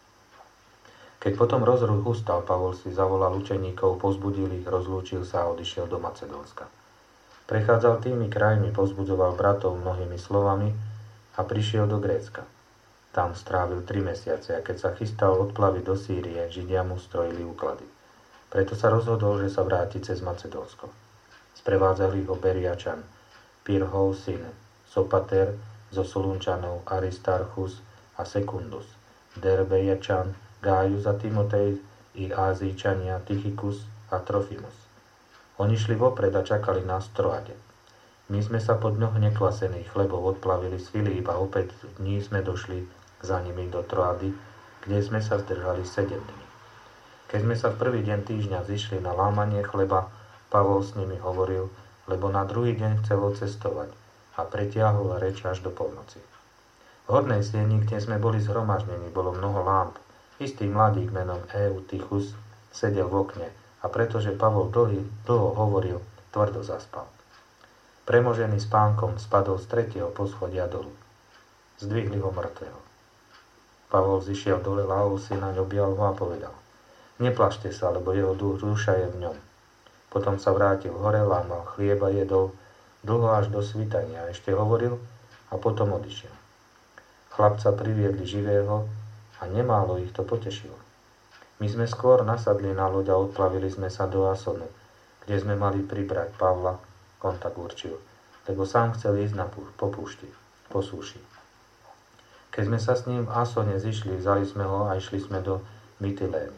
Keď potom rozruch ustal, Pavol si zavolal učeníkov, povzbudil ich, rozlúčil sa a odišiel do Macedónska. Prechádzal tými krajmi, povzbudzoval bratov mnohými slovami a prišiel do Grécka. Tam strávil 3 mesiace a keď sa chystal odplaviť do Sýrie, Židia mu strojili úklady. Preto sa rozhodol, že sa vráti cez Macedónsko. Sprevádzali ho Beriačan, Pirhov syn, Sopater zo Solunčanov, Aristarchus a Sekundus, Derbejačan, Gájus a Timotej i Ázíčania Tychikus a Trofimus. Oni šli vopred a čakali nás v Troade. My sme sa po dňoch nekvasených chlebov odplavili z Filíp a opäť dní sme došli za nimi do Troady, kde sme sa zdržali 7 dní. Keď sme sa v prvý deň týždňa zišli na lámanie chleba, Pavol s nimi hovoril, lebo na druhý deň chcel odcestovať a pretiahol reč až do polnoci. V hornej sieni, kde sme boli zhromaždení, bolo mnoho lámp. Istý mladík menom Eutychus sedel v okne a pretože Pavol dlho hovoril, tvrdo zaspal. Premožený spánkom spadol z 3. poschodia dolu. Zdvihli ho mŕtvého. Pavol zišiel dole, ľahol si naň, objal ho a povedal: neplašte sa, lebo jeho duša je v ňom. Potom sa vrátil hore, lámal chlieb a jedol dlho až do svitania. Ešte hovoril a potom odišiel. Chlapca priviedli živého a nemálo ich to potešilo. My sme skôr nasadli na loď a odplavili sme sa do Asonu, kde sme mali pribrať Pavla, on tak určil, lebo sám chcel ísť po súši. Keď sme sa s ním v Asone zišli, vzali sme ho a išli sme do Mytilény.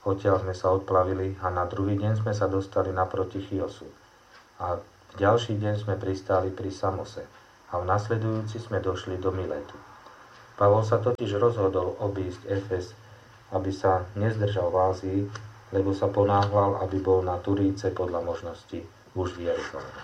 Odtiaľ sme sa odplavili a na druhý deň sme sa dostali naproti Chiosu. A v ďalší deň sme pristáli pri Samose a v nasledujúci sme došli do Miletu. Pavol sa totiž rozhodol obísť Efes, aby sa nezdržal v Ázii, lebo sa ponáhľal, aby bol na Turíce podľa možnosti už v Jeruzaleme.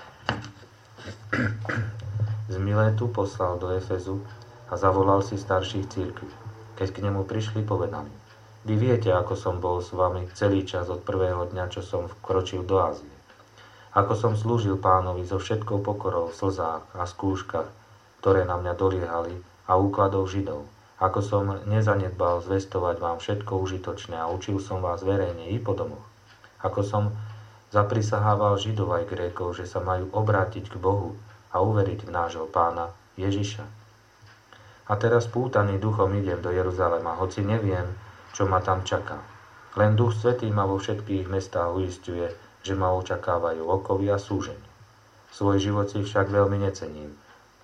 Z Miletu poslal do Efezu a zavolal si starších cirkví. Keď k nemu prišli, povedali: Vy viete, ako som bol s vami celý čas od prvého dňa, čo som vkročil do Ázie. Ako som slúžil Pánovi so všetkou pokorou v slzách a skúškach, ktoré na mňa doliehali, a úkladov Židov. Ako som nezanedbal zvestovať vám všetko užitočné a učil som vás verejne i po domoch. Ako som zaprisahával Židov aj Grékov, že sa majú obrátiť k Bohu a uveriť v nášho Pána Ježiša. A teraz pútaný duchom idem do Jeruzalema, hoci neviem, čo ma tam čaká. Len Duch Svätý ma vo všetkých mestách uisťuje, že ma očakávajú okovy a súžeň. Svoj život si však veľmi necením,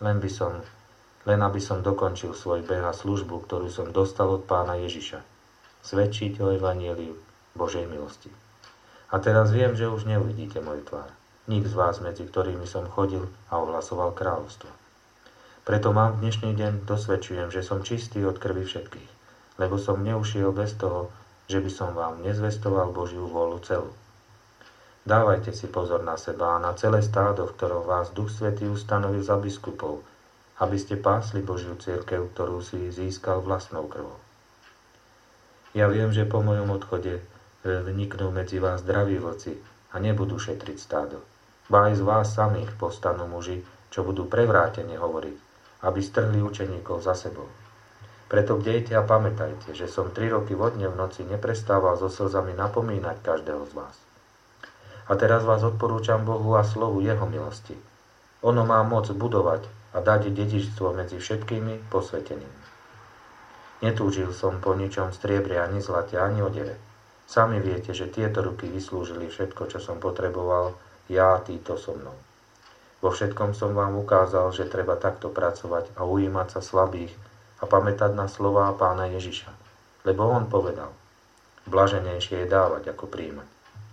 len aby som dokončil svoj beh a službu, ktorú som dostal od Pána Ježiša. Svedčiť o evanjeliu Božej milosti. A teraz viem, že už neuvidíte moju tvár. Nik z vás, medzi ktorými som chodil a ohlasoval kráľovstvo. Preto vám v dnešný deň dosvedčujem, že som čistý od krvi všetkých, lebo som neušiel bez toho, že by som vám nezvestoval Božiu vôľu celú. Dávajte si pozor na seba a na celé stádo, v ktorom vás Duch Svätý ustanovil za biskupov, aby ste pásli Božiu cirkev, ktorú si získal vlastnou krvou. Ja viem, že po mojom odchode vniknú medzi vás zdraví vlci a nebudú šetriť stádo. Ba aj z vás samých povstanú muži, čo budú prevrátene hovoriť, aby strhli učeníkov za sebou. Preto bdejte a pamätajte, že som 3 roky vodne v noci neprestával so slzami napomínať každého z vás. A teraz vás odporúčam Bohu a slovu jeho milosti. Ono má moc budovať a dať dedičstvo medzi všetkými posvetenými. Netúžil som po ničom striebre, ani zlate, ani odeve. Sami viete, že tieto ruky vyslúžili všetko, čo som potreboval, ja a títo so mnou. Vo všetkom som vám ukázal, že treba takto pracovať a ujímať sa slabých a pamätať na slová Pána Ježiša. Lebo on povedal: blaženejšie je dávať, ako prijímať.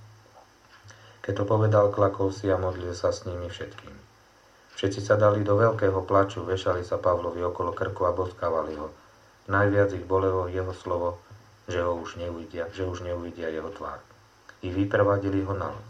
Keď to povedal, klakol si a modlil sa s nimi všetkými. Všetci sa dali do veľkého plaču, vešali sa Pavlovi okolo krku a boskávali ho. Najviac ich bolelo jeho slovo, že už neuvidia jeho tvár. I vyprevadili ho na loď.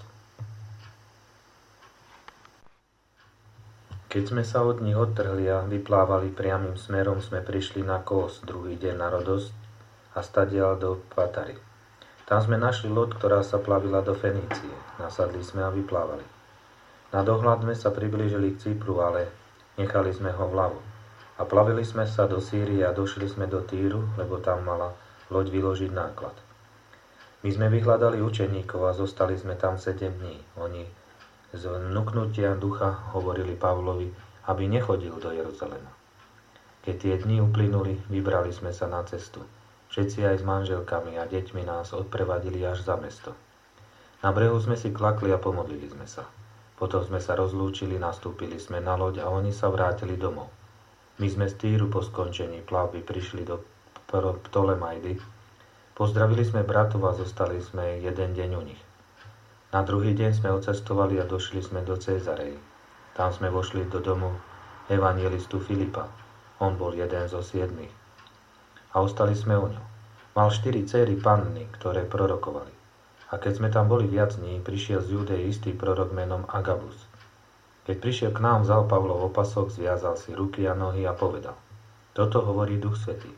Keď sme sa od nich odtrhli a vyplávali priamym smerom, sme prišli na Kos, druhý deň na Rodos a stadiaľ do Patary. Tam sme našli loď, ktorá sa plavila do Fenície. Nasadli sme a vyplávali. Na dohľad sme sa priblížili k Cypru, ale nechali sme ho vľavo. A plavili sme sa do Sýrie a došli sme do Týru, lebo tam mala loď vyložiť náklad. My sme vyhľadali učeníkov a zostali sme tam 7 dní. Oni z vnuknutia ducha hovorili Pavlovi, aby nechodil do Jeruzalema. Keď tie dni uplynuli, vybrali sme sa na cestu. Všetci aj s manželkami a deťmi nás odprevadili až za mesto. Na brehu sme si klakli a pomodlili sme sa. Potom sme sa rozlúčili, nastúpili sme na loď a oni sa vrátili domov. My sme z Týru po skončení plavby prišli do Ptolemajdy. Pozdravili sme bratov a zostali sme jeden deň u nich. Na druhý deň sme odcestovali a došli sme do Cézarei. Tam sme vošli do domu evangelistu Filipa. On bol jeden zo 7. A ostali sme u ňom. Mal 4 céry panny, ktoré prorokovali. A keď sme tam boli viac dní, prišiel z Judei istý prorok menom Agabus. Keď prišiel k nám, vzal Pavlov opasok, zviazal si ruky a nohy a povedal: Toto hovorí Duch Svätý.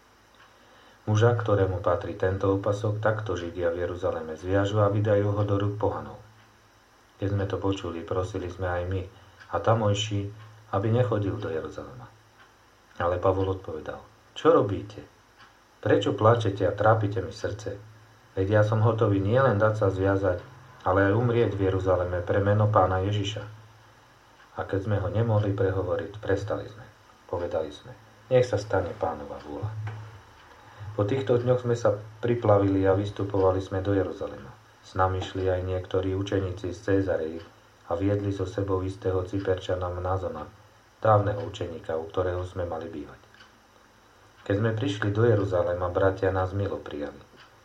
Muža, ktorému patrí tento opasok, takto Židia v Jeruzaleme zviažu a vydajú ho do rúk pohanov. Keď sme to počuli, prosili sme aj my a tamojší, aby nechodil do Jeruzalema. Ale Pavol odpovedal: Čo robíte? Prečo plačete a trápite mi srdce? Veď ja som hotový nielen dať sa zviazať, ale aj umrieť v Jeruzaleme pre meno Pána Ježiša. A keď sme ho nemohli prehovoriť, prestali sme. Povedali sme: Nech sa stane Pánova vôľa. Po týchto dňoch sme sa priplavili a vystupovali sme do Jeruzalema. S nami šli aj niektorí učeníci z Cézarei a viedli so sebou istého Cyperčana Mnazona, dávneho učeníka, u ktorého sme mali bývať. Keď sme prišli do Jeruzalema, bratia nás milo prijali.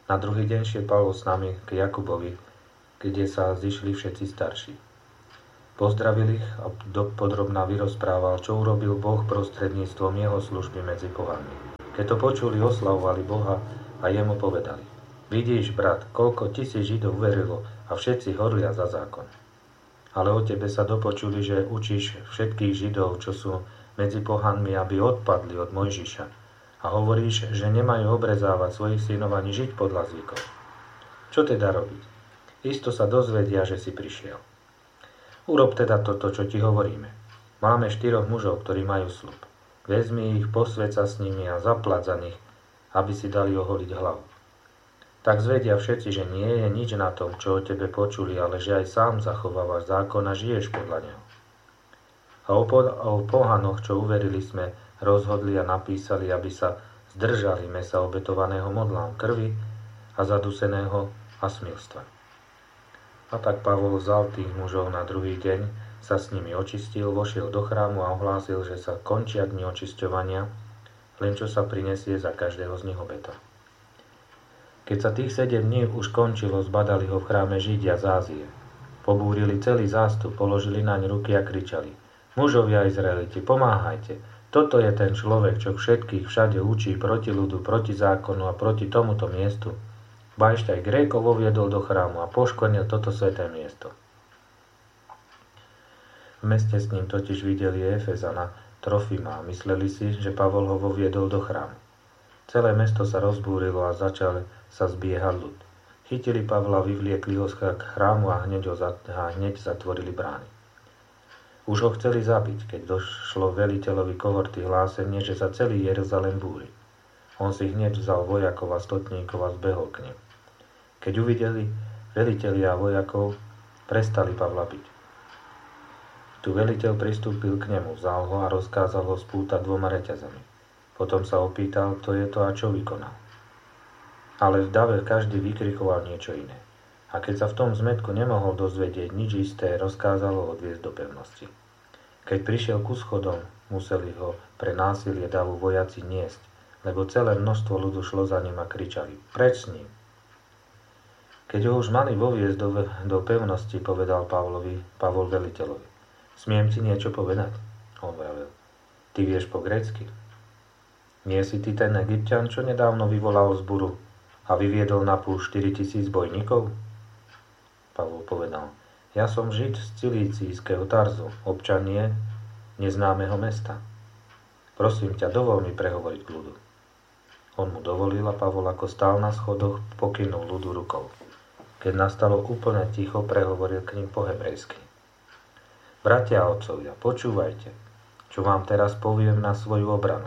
Na druhý deň šiel Pavol s nami k Jakubovi, kde sa zišli všetci starší. Pozdravil ich a podrobne vyrozprával, čo urobil Boh prostredníctvom jeho služby medzi pohanmi. Keď to počuli, oslavovali Boha a jemu povedali: Vidíš, brat, koľko 1000 Židov uverilo a všetci horlia za zákon. Ale o tebe sa dopočuli, že učíš všetkých Židov, čo sú medzi pohanmi, aby odpadli od Mojžiša. A hovoríš, že nemajú obrezávať svojich synov ani žiť podľa zvykov. Čo teda robiť? Isto sa dozvedia, že si prišiel. Urob teda toto, čo ti hovoríme. Máme 4 mužov, ktorí majú sľub. Vezmi ich, posväť sa s nimi a zaplať za nich, aby si dali oholiť hlavu. Tak zvedia všetci, že nie je nič na tom, čo o tebe počuli, ale že aj sám zachovávaš zákon a žiješ podľa neho. A o pohanoch, čo uverili, sme rozhodli a napísali, aby sa zdržali mesa obetovaného modlám, krvi a zaduseného a smilstva. A tak Pavol vzal tých mužov na druhý deň, sa s nimi očistil, vošiel do chrámu a ohlásil, že sa končia dni očisťovania, len čo sa prinesie za každého z nich obeta. Keď sa tých 7 dní už končilo, zbadali ho v chráme Židia z Ázie. Pobúrili celý zástup, položili naň ruky a kričali: Mužovia Izraeliti, pomáhajte! Toto je ten človek, čo všetkých všade učí proti ľudu, proti zákonu a proti tomuto miestu. Ba ešte aj Grékov uviedol do chrámu a poškvrnil toto sväté miesto. V meste s ním totiž videli Efezana Trofima a mysleli si, že Pavol ho voviedol do chrámu. Celé mesto sa rozbúrilo a začal sa zbiehať ľud. Chytili Pavla, vyvliekli ho k chrámu a hneď zatvorili brány. Už ho chceli zabiť, keď došlo veliteľovi kohorty hlásenie, že sa celý Jeruzalém búri. On si hneď vzal vojakov a stotníkov a zbehol k nim. Keď uvideli velitelia a vojakov, prestali Pavla byť. Tu veliteľ pristúpil k nemu, vzal ho a rozkázal ho spútať 2 reťazami. Potom sa opýtal, kto je to a čo vykonal. Ale v dave každý vykrikoval niečo iné. A keď sa v tom zmätku nemohol dozvedieť nič isté, rozkázal ho odviesť do pevnosti. Keď prišiel ku schodom, museli ho pre násilie davu vojaci niesť, lebo celé množstvo ľudu šlo za ním a kričali: Preč s ním! Keď ho už mali voviesť do pevnosti, povedal Pavol veliteľovi: Smiem ti niečo povedať? On vravel: Ty vieš po grécky? Nie si ty ten Egypťan, čo nedávno vyvolal zburu a vyviedol na púšť 4000 bojníkov? Pavol povedal: Ja som Žid z Cilícijského Tarzu, občan neznámeho mesta. Prosím ťa, dovol mi prehovoriť k ľudu. On mu dovolil a Pavol, ako stál na schodoch, pokynul ľudu rukou. Keď nastalo úplne ticho, prehovoril k ním po hebrejsky: Bratia a otcovia, počúvajte, čo vám teraz poviem na svoju obranu.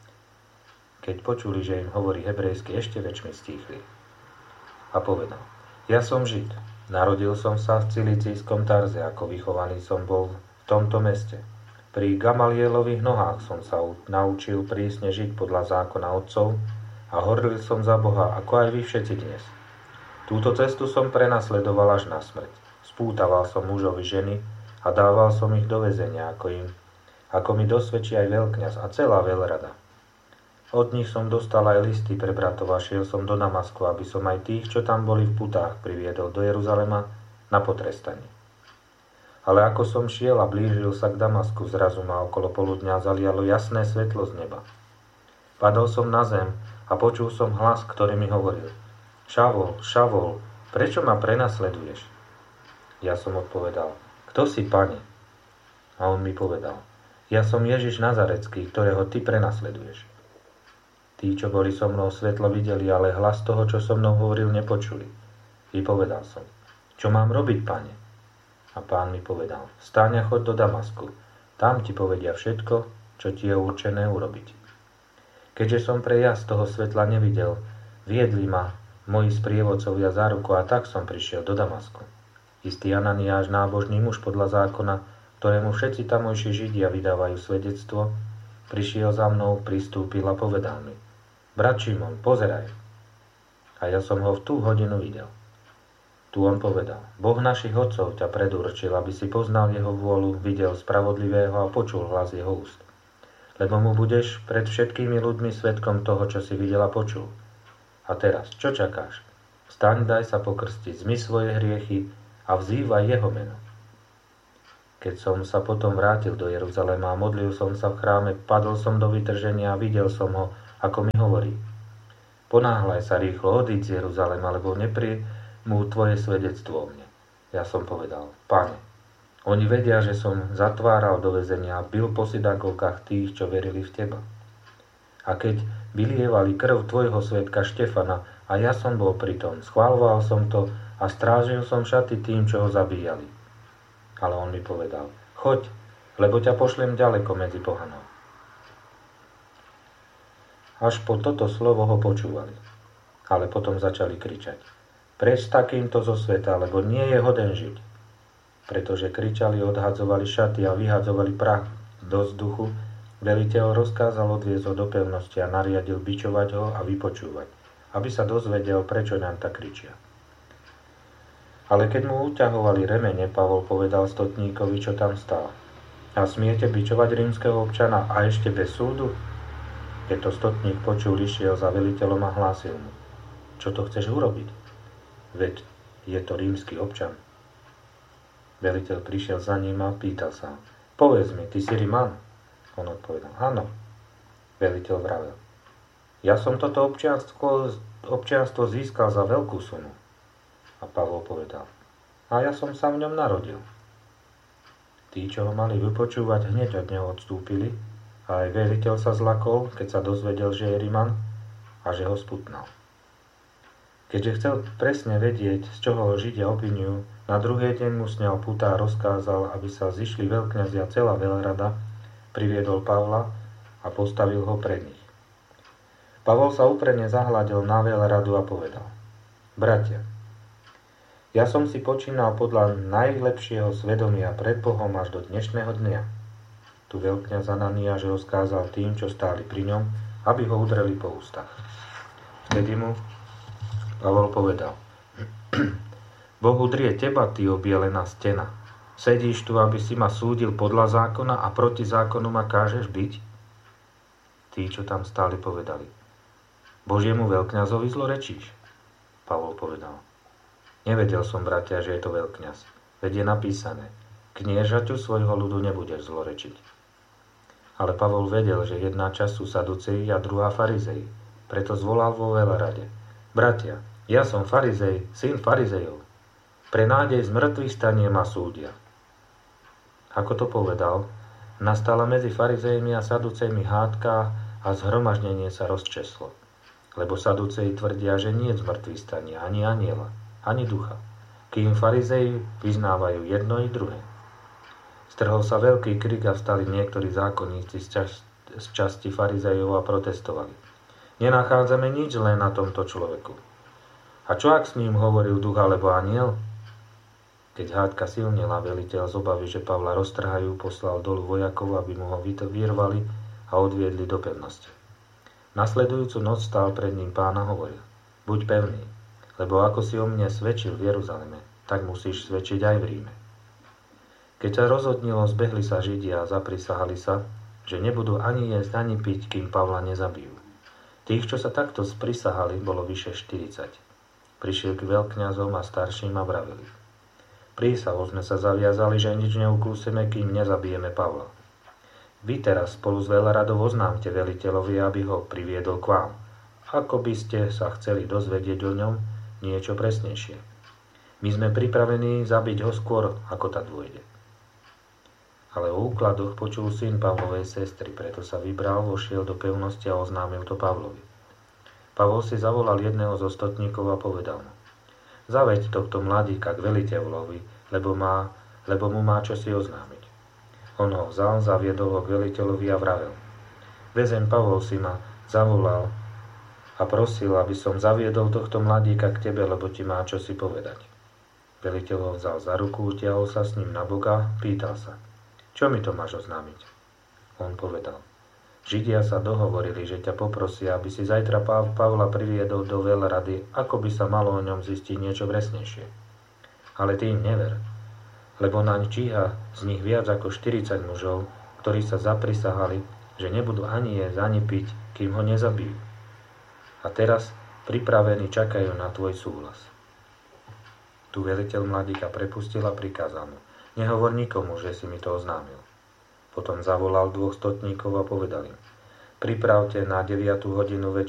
Keď počuli, že im hovorí hebrejsky, ešte väčšmi stíchli. A povedal: Ja som Žid, narodil som sa v Cilicijskom Tarze, ako vychovaný som bol v tomto meste. Pri Gamalielových nohách som sa naučil prísne žiť podľa zákona otcov a horlil som za Boha, ako aj vy všetci dnes. Túto cestu som prenasledoval až na smrť. Spútaval som mužovi ženy a dával som ich do väzenia, ako mi dosvedčí aj veľkňaz a celá veľrada. Od nich som dostal aj listy pre bratov a šiel som do Damasku, aby som aj tých, čo tam boli v putách, priviedol do Jeruzalema na potrestanie. Ale ako som šiel a blížil sa k Damasku, zrazu ma okolo poludňa zalialo jasné svetlo z neba. Padol som na zem a počul som hlas, ktorý mi hovoril: Šavol, Šavol, prečo ma prenasleduješ? Ja som odpovedal: Kto si, Pane? A on mi povedal: Ja som Ježiš Nazarecký, ktorého ty prenasleduješ. Tí, čo boli so mnou, svetlo videli, ale hlas toho, čo so mnou hovoril, nepočuli. Vypovedal som: Čo mám robiť, Pane? A Pán mi povedal: Vstaň a choď do Damasku. Tam ti povedia všetko, čo ti je určené urobiť. Keďže som pre jas toho svetla nevidel, viedli ma moji sprievodcovia za ruku a tak som prišiel do Damasku. Istý Ananiáš, nábožný muž podľa zákona, ktorému všetci tamojší Židia vydávajú svedectvo, prišiel za mnou, pristúpil a povedal mi: Brat Šimon, pozeraj. A ja som ho v tú hodinu videl. Tu on povedal: Boh našich otcov ťa predurčil, aby si poznal jeho vôľu, videl spravodlivého a počul hlas jeho úst. Lebo mu budeš pred všetkými ľuďmi svedkom toho, čo si videl a počul. A teraz, čo čakáš? Vstaň, daj sa pokrstiť, zmyj svoje hriechy a vzývaj jeho meno. Keď som sa potom vrátil do Jeruzalema a modlil som sa v chráme, padol som do vytrženia a videl som ho, ako mi hovorí: Ponáhľaj sa rýchlo, odíď z Jeruzalema, lebo nepríjmú tvoje svedectvo o mne. Ja som povedal: Pane, oni vedia, že som zatváral do väzenia a bil po synagógach tých, čo verili v teba. A keď vylievali krv tvojho svedka Štefana a ja som bol pri tom, schváľoval som to a strážil som šaty tým, čo ho zabíjali. Ale on mi povedal: Choď, lebo ťa pošlem ďaleko medzi pohanov. Až po toto slovo ho počúvali, ale potom začali kričať: Preč s takýmto zo sveta, lebo nie je hoden žiť. Pretože kričali, odhadzovali šaty a vyhadzovali prach do vzduchu, veliteľ rozkázal odviesť ho do pevnosti a nariadil bičovať ho a vypočúvať, aby sa dozvedel, prečo nám tak kričia. Ale keď mu uťahovali remene, Pavol povedal stotníkovi, čo tam stál: A smiete bičovať rímskeho občana a ešte bez súdu? Keď to stotník počul, išiel za veliteľom a hlásil mu: Čo to chceš urobiť? Veď je to rímsky občan. Veliteľ prišiel za ním a pýtal sa: Povedz mi, ty si Riman? On odpovedal: Áno. Veliteľ vravel: Ja som toto občianstvo získal za veľkú sumu. A Pavol povedal: A ja som sa v ňom narodil. Tí, čo ho mali vypočúvať, hneď od neho odstúpili a aj veliteľ sa zlakol, keď sa dozvedel, že je Riman a že ho sputnal. Keďže chcel presne vedieť, z čoho ho Židia obvinujú, na druhý deň mu sňal putá a rozkázal, aby sa zišli veľkňazi a celá veľrada, priviedol Pavla a postavil ho pred nich. Pavol sa úprimne zahľadil na veľradu a povedal: Bratia, ja som si počínal podľa najlepšieho svedomia pred Bohom až do dnešného dňa. Tu veľkňaz Ananiáš rozkázal tým, čo stáli pri ňom, aby ho udreli po ústach. Vtedy mu Pavol povedal: Boh udrie teba, ty obielená stena. Sedíš tu, aby si ma súdil podľa zákona a proti zákonu ma kážeš byť? Tí, čo tam stáli, povedali: Božiemu veľkňazovi zlorečíš? Pavol povedal: Nevedel som, bratia, že je to veľkňaz. Veď je napísané: Kniežaťu svojho ľudu nebudeš zlorečiť. Ale Pavol vedel, že jedna časť sú saduceji a druhá farizei. Preto zvolal vo veľrade: Bratia, ja som farizej, syn farizejov. Pre nádej z mŕtvych stanie ma súdia. Ako to povedal, nastala medzi farizejmi a saducejmi hádka a zhromaždenie sa rozčeslo. Lebo saduceji tvrdia, že nie je z mŕtvych stania ani anjela, ani ducha, kým farizeji vyznávajú jedno i druhé. Strhol sa veľký krik a vstali niektorí zákonníci z časti farizejov a protestovali: Nenachádzame nič zlé na tomto človeku. A čo ak s ním hovoril duch alebo anjel? Keď hádka silnila, veliteľ z obavy, že Pavla roztrhajú, poslal dolu vojakov, aby mu ho vyrvali a odviedli do pevnosti. Nasledujúcu noc stál pred ním Pán a hovoril: Buď pevný, lebo ako si o mne svedčil v Jeruzaleme, tak musíš svedčiť aj v Ríme. Keď sa rozhodnilo, zbehli sa Židia a zaprisahali sa, že nebudú ani jesť, ani piť, kým Pavla nezabijú. Tých, čo sa takto sprisahali, bolo vyše 40. Prišiel k veľkňazom a starším a vravili: Prísahou sme sa zaviazali, že nič neukúsime, kým nezabijeme Pavla. Vy teraz spolu s veľradou oznámte veliteľovi, aby ho priviedol k vám. Ako by ste sa chceli dozvedieť o ňom niečo presnejšie. My sme pripravení zabiť ho skôr, ako tak dôjde. Ale o úkladoch počul syn Pavlovej sestry, preto sa vybral, vošiel do pevnosti a oznámil to Pavlovi. Pavol si zavolal jedného zo stotníkov a povedal mu: Zaveď tohto mladíka k veliteľovi, lebo mu má čo si oznámiť. On ho vzal, zaviedol ho k veliteľovi a vravel: Väzeň Pavol si ma zavolal a prosil, aby som zaviedol tohto mladíka k tebe, lebo ti má čo si povedať. Veliteľ ho vzal za ruku, utiahol sa s ním na bok a pýtal sa: Čo mi to máš oznámiť? On povedal: Židia sa dohovorili, že ťa poprosia, aby si zajtra Pavla priviedol do veľrady, ako by sa malo o ňom zistiť niečo presnejšie. Ale ty im never, lebo naň číha z nich viac ako 40 mužov, ktorí sa zaprisahali, že nebudú ani jesť, ani piť, kým ho nezabijú. A teraz Pripravení čakajú na tvoj súhlas. Tu veliteľ mladíka prepustil a prikázal mu: Nehovor nikomu, že si mi to oznámil. Potom zavolal 2 stotníkov a povedal im: Pripravte na 9 hodinu večeru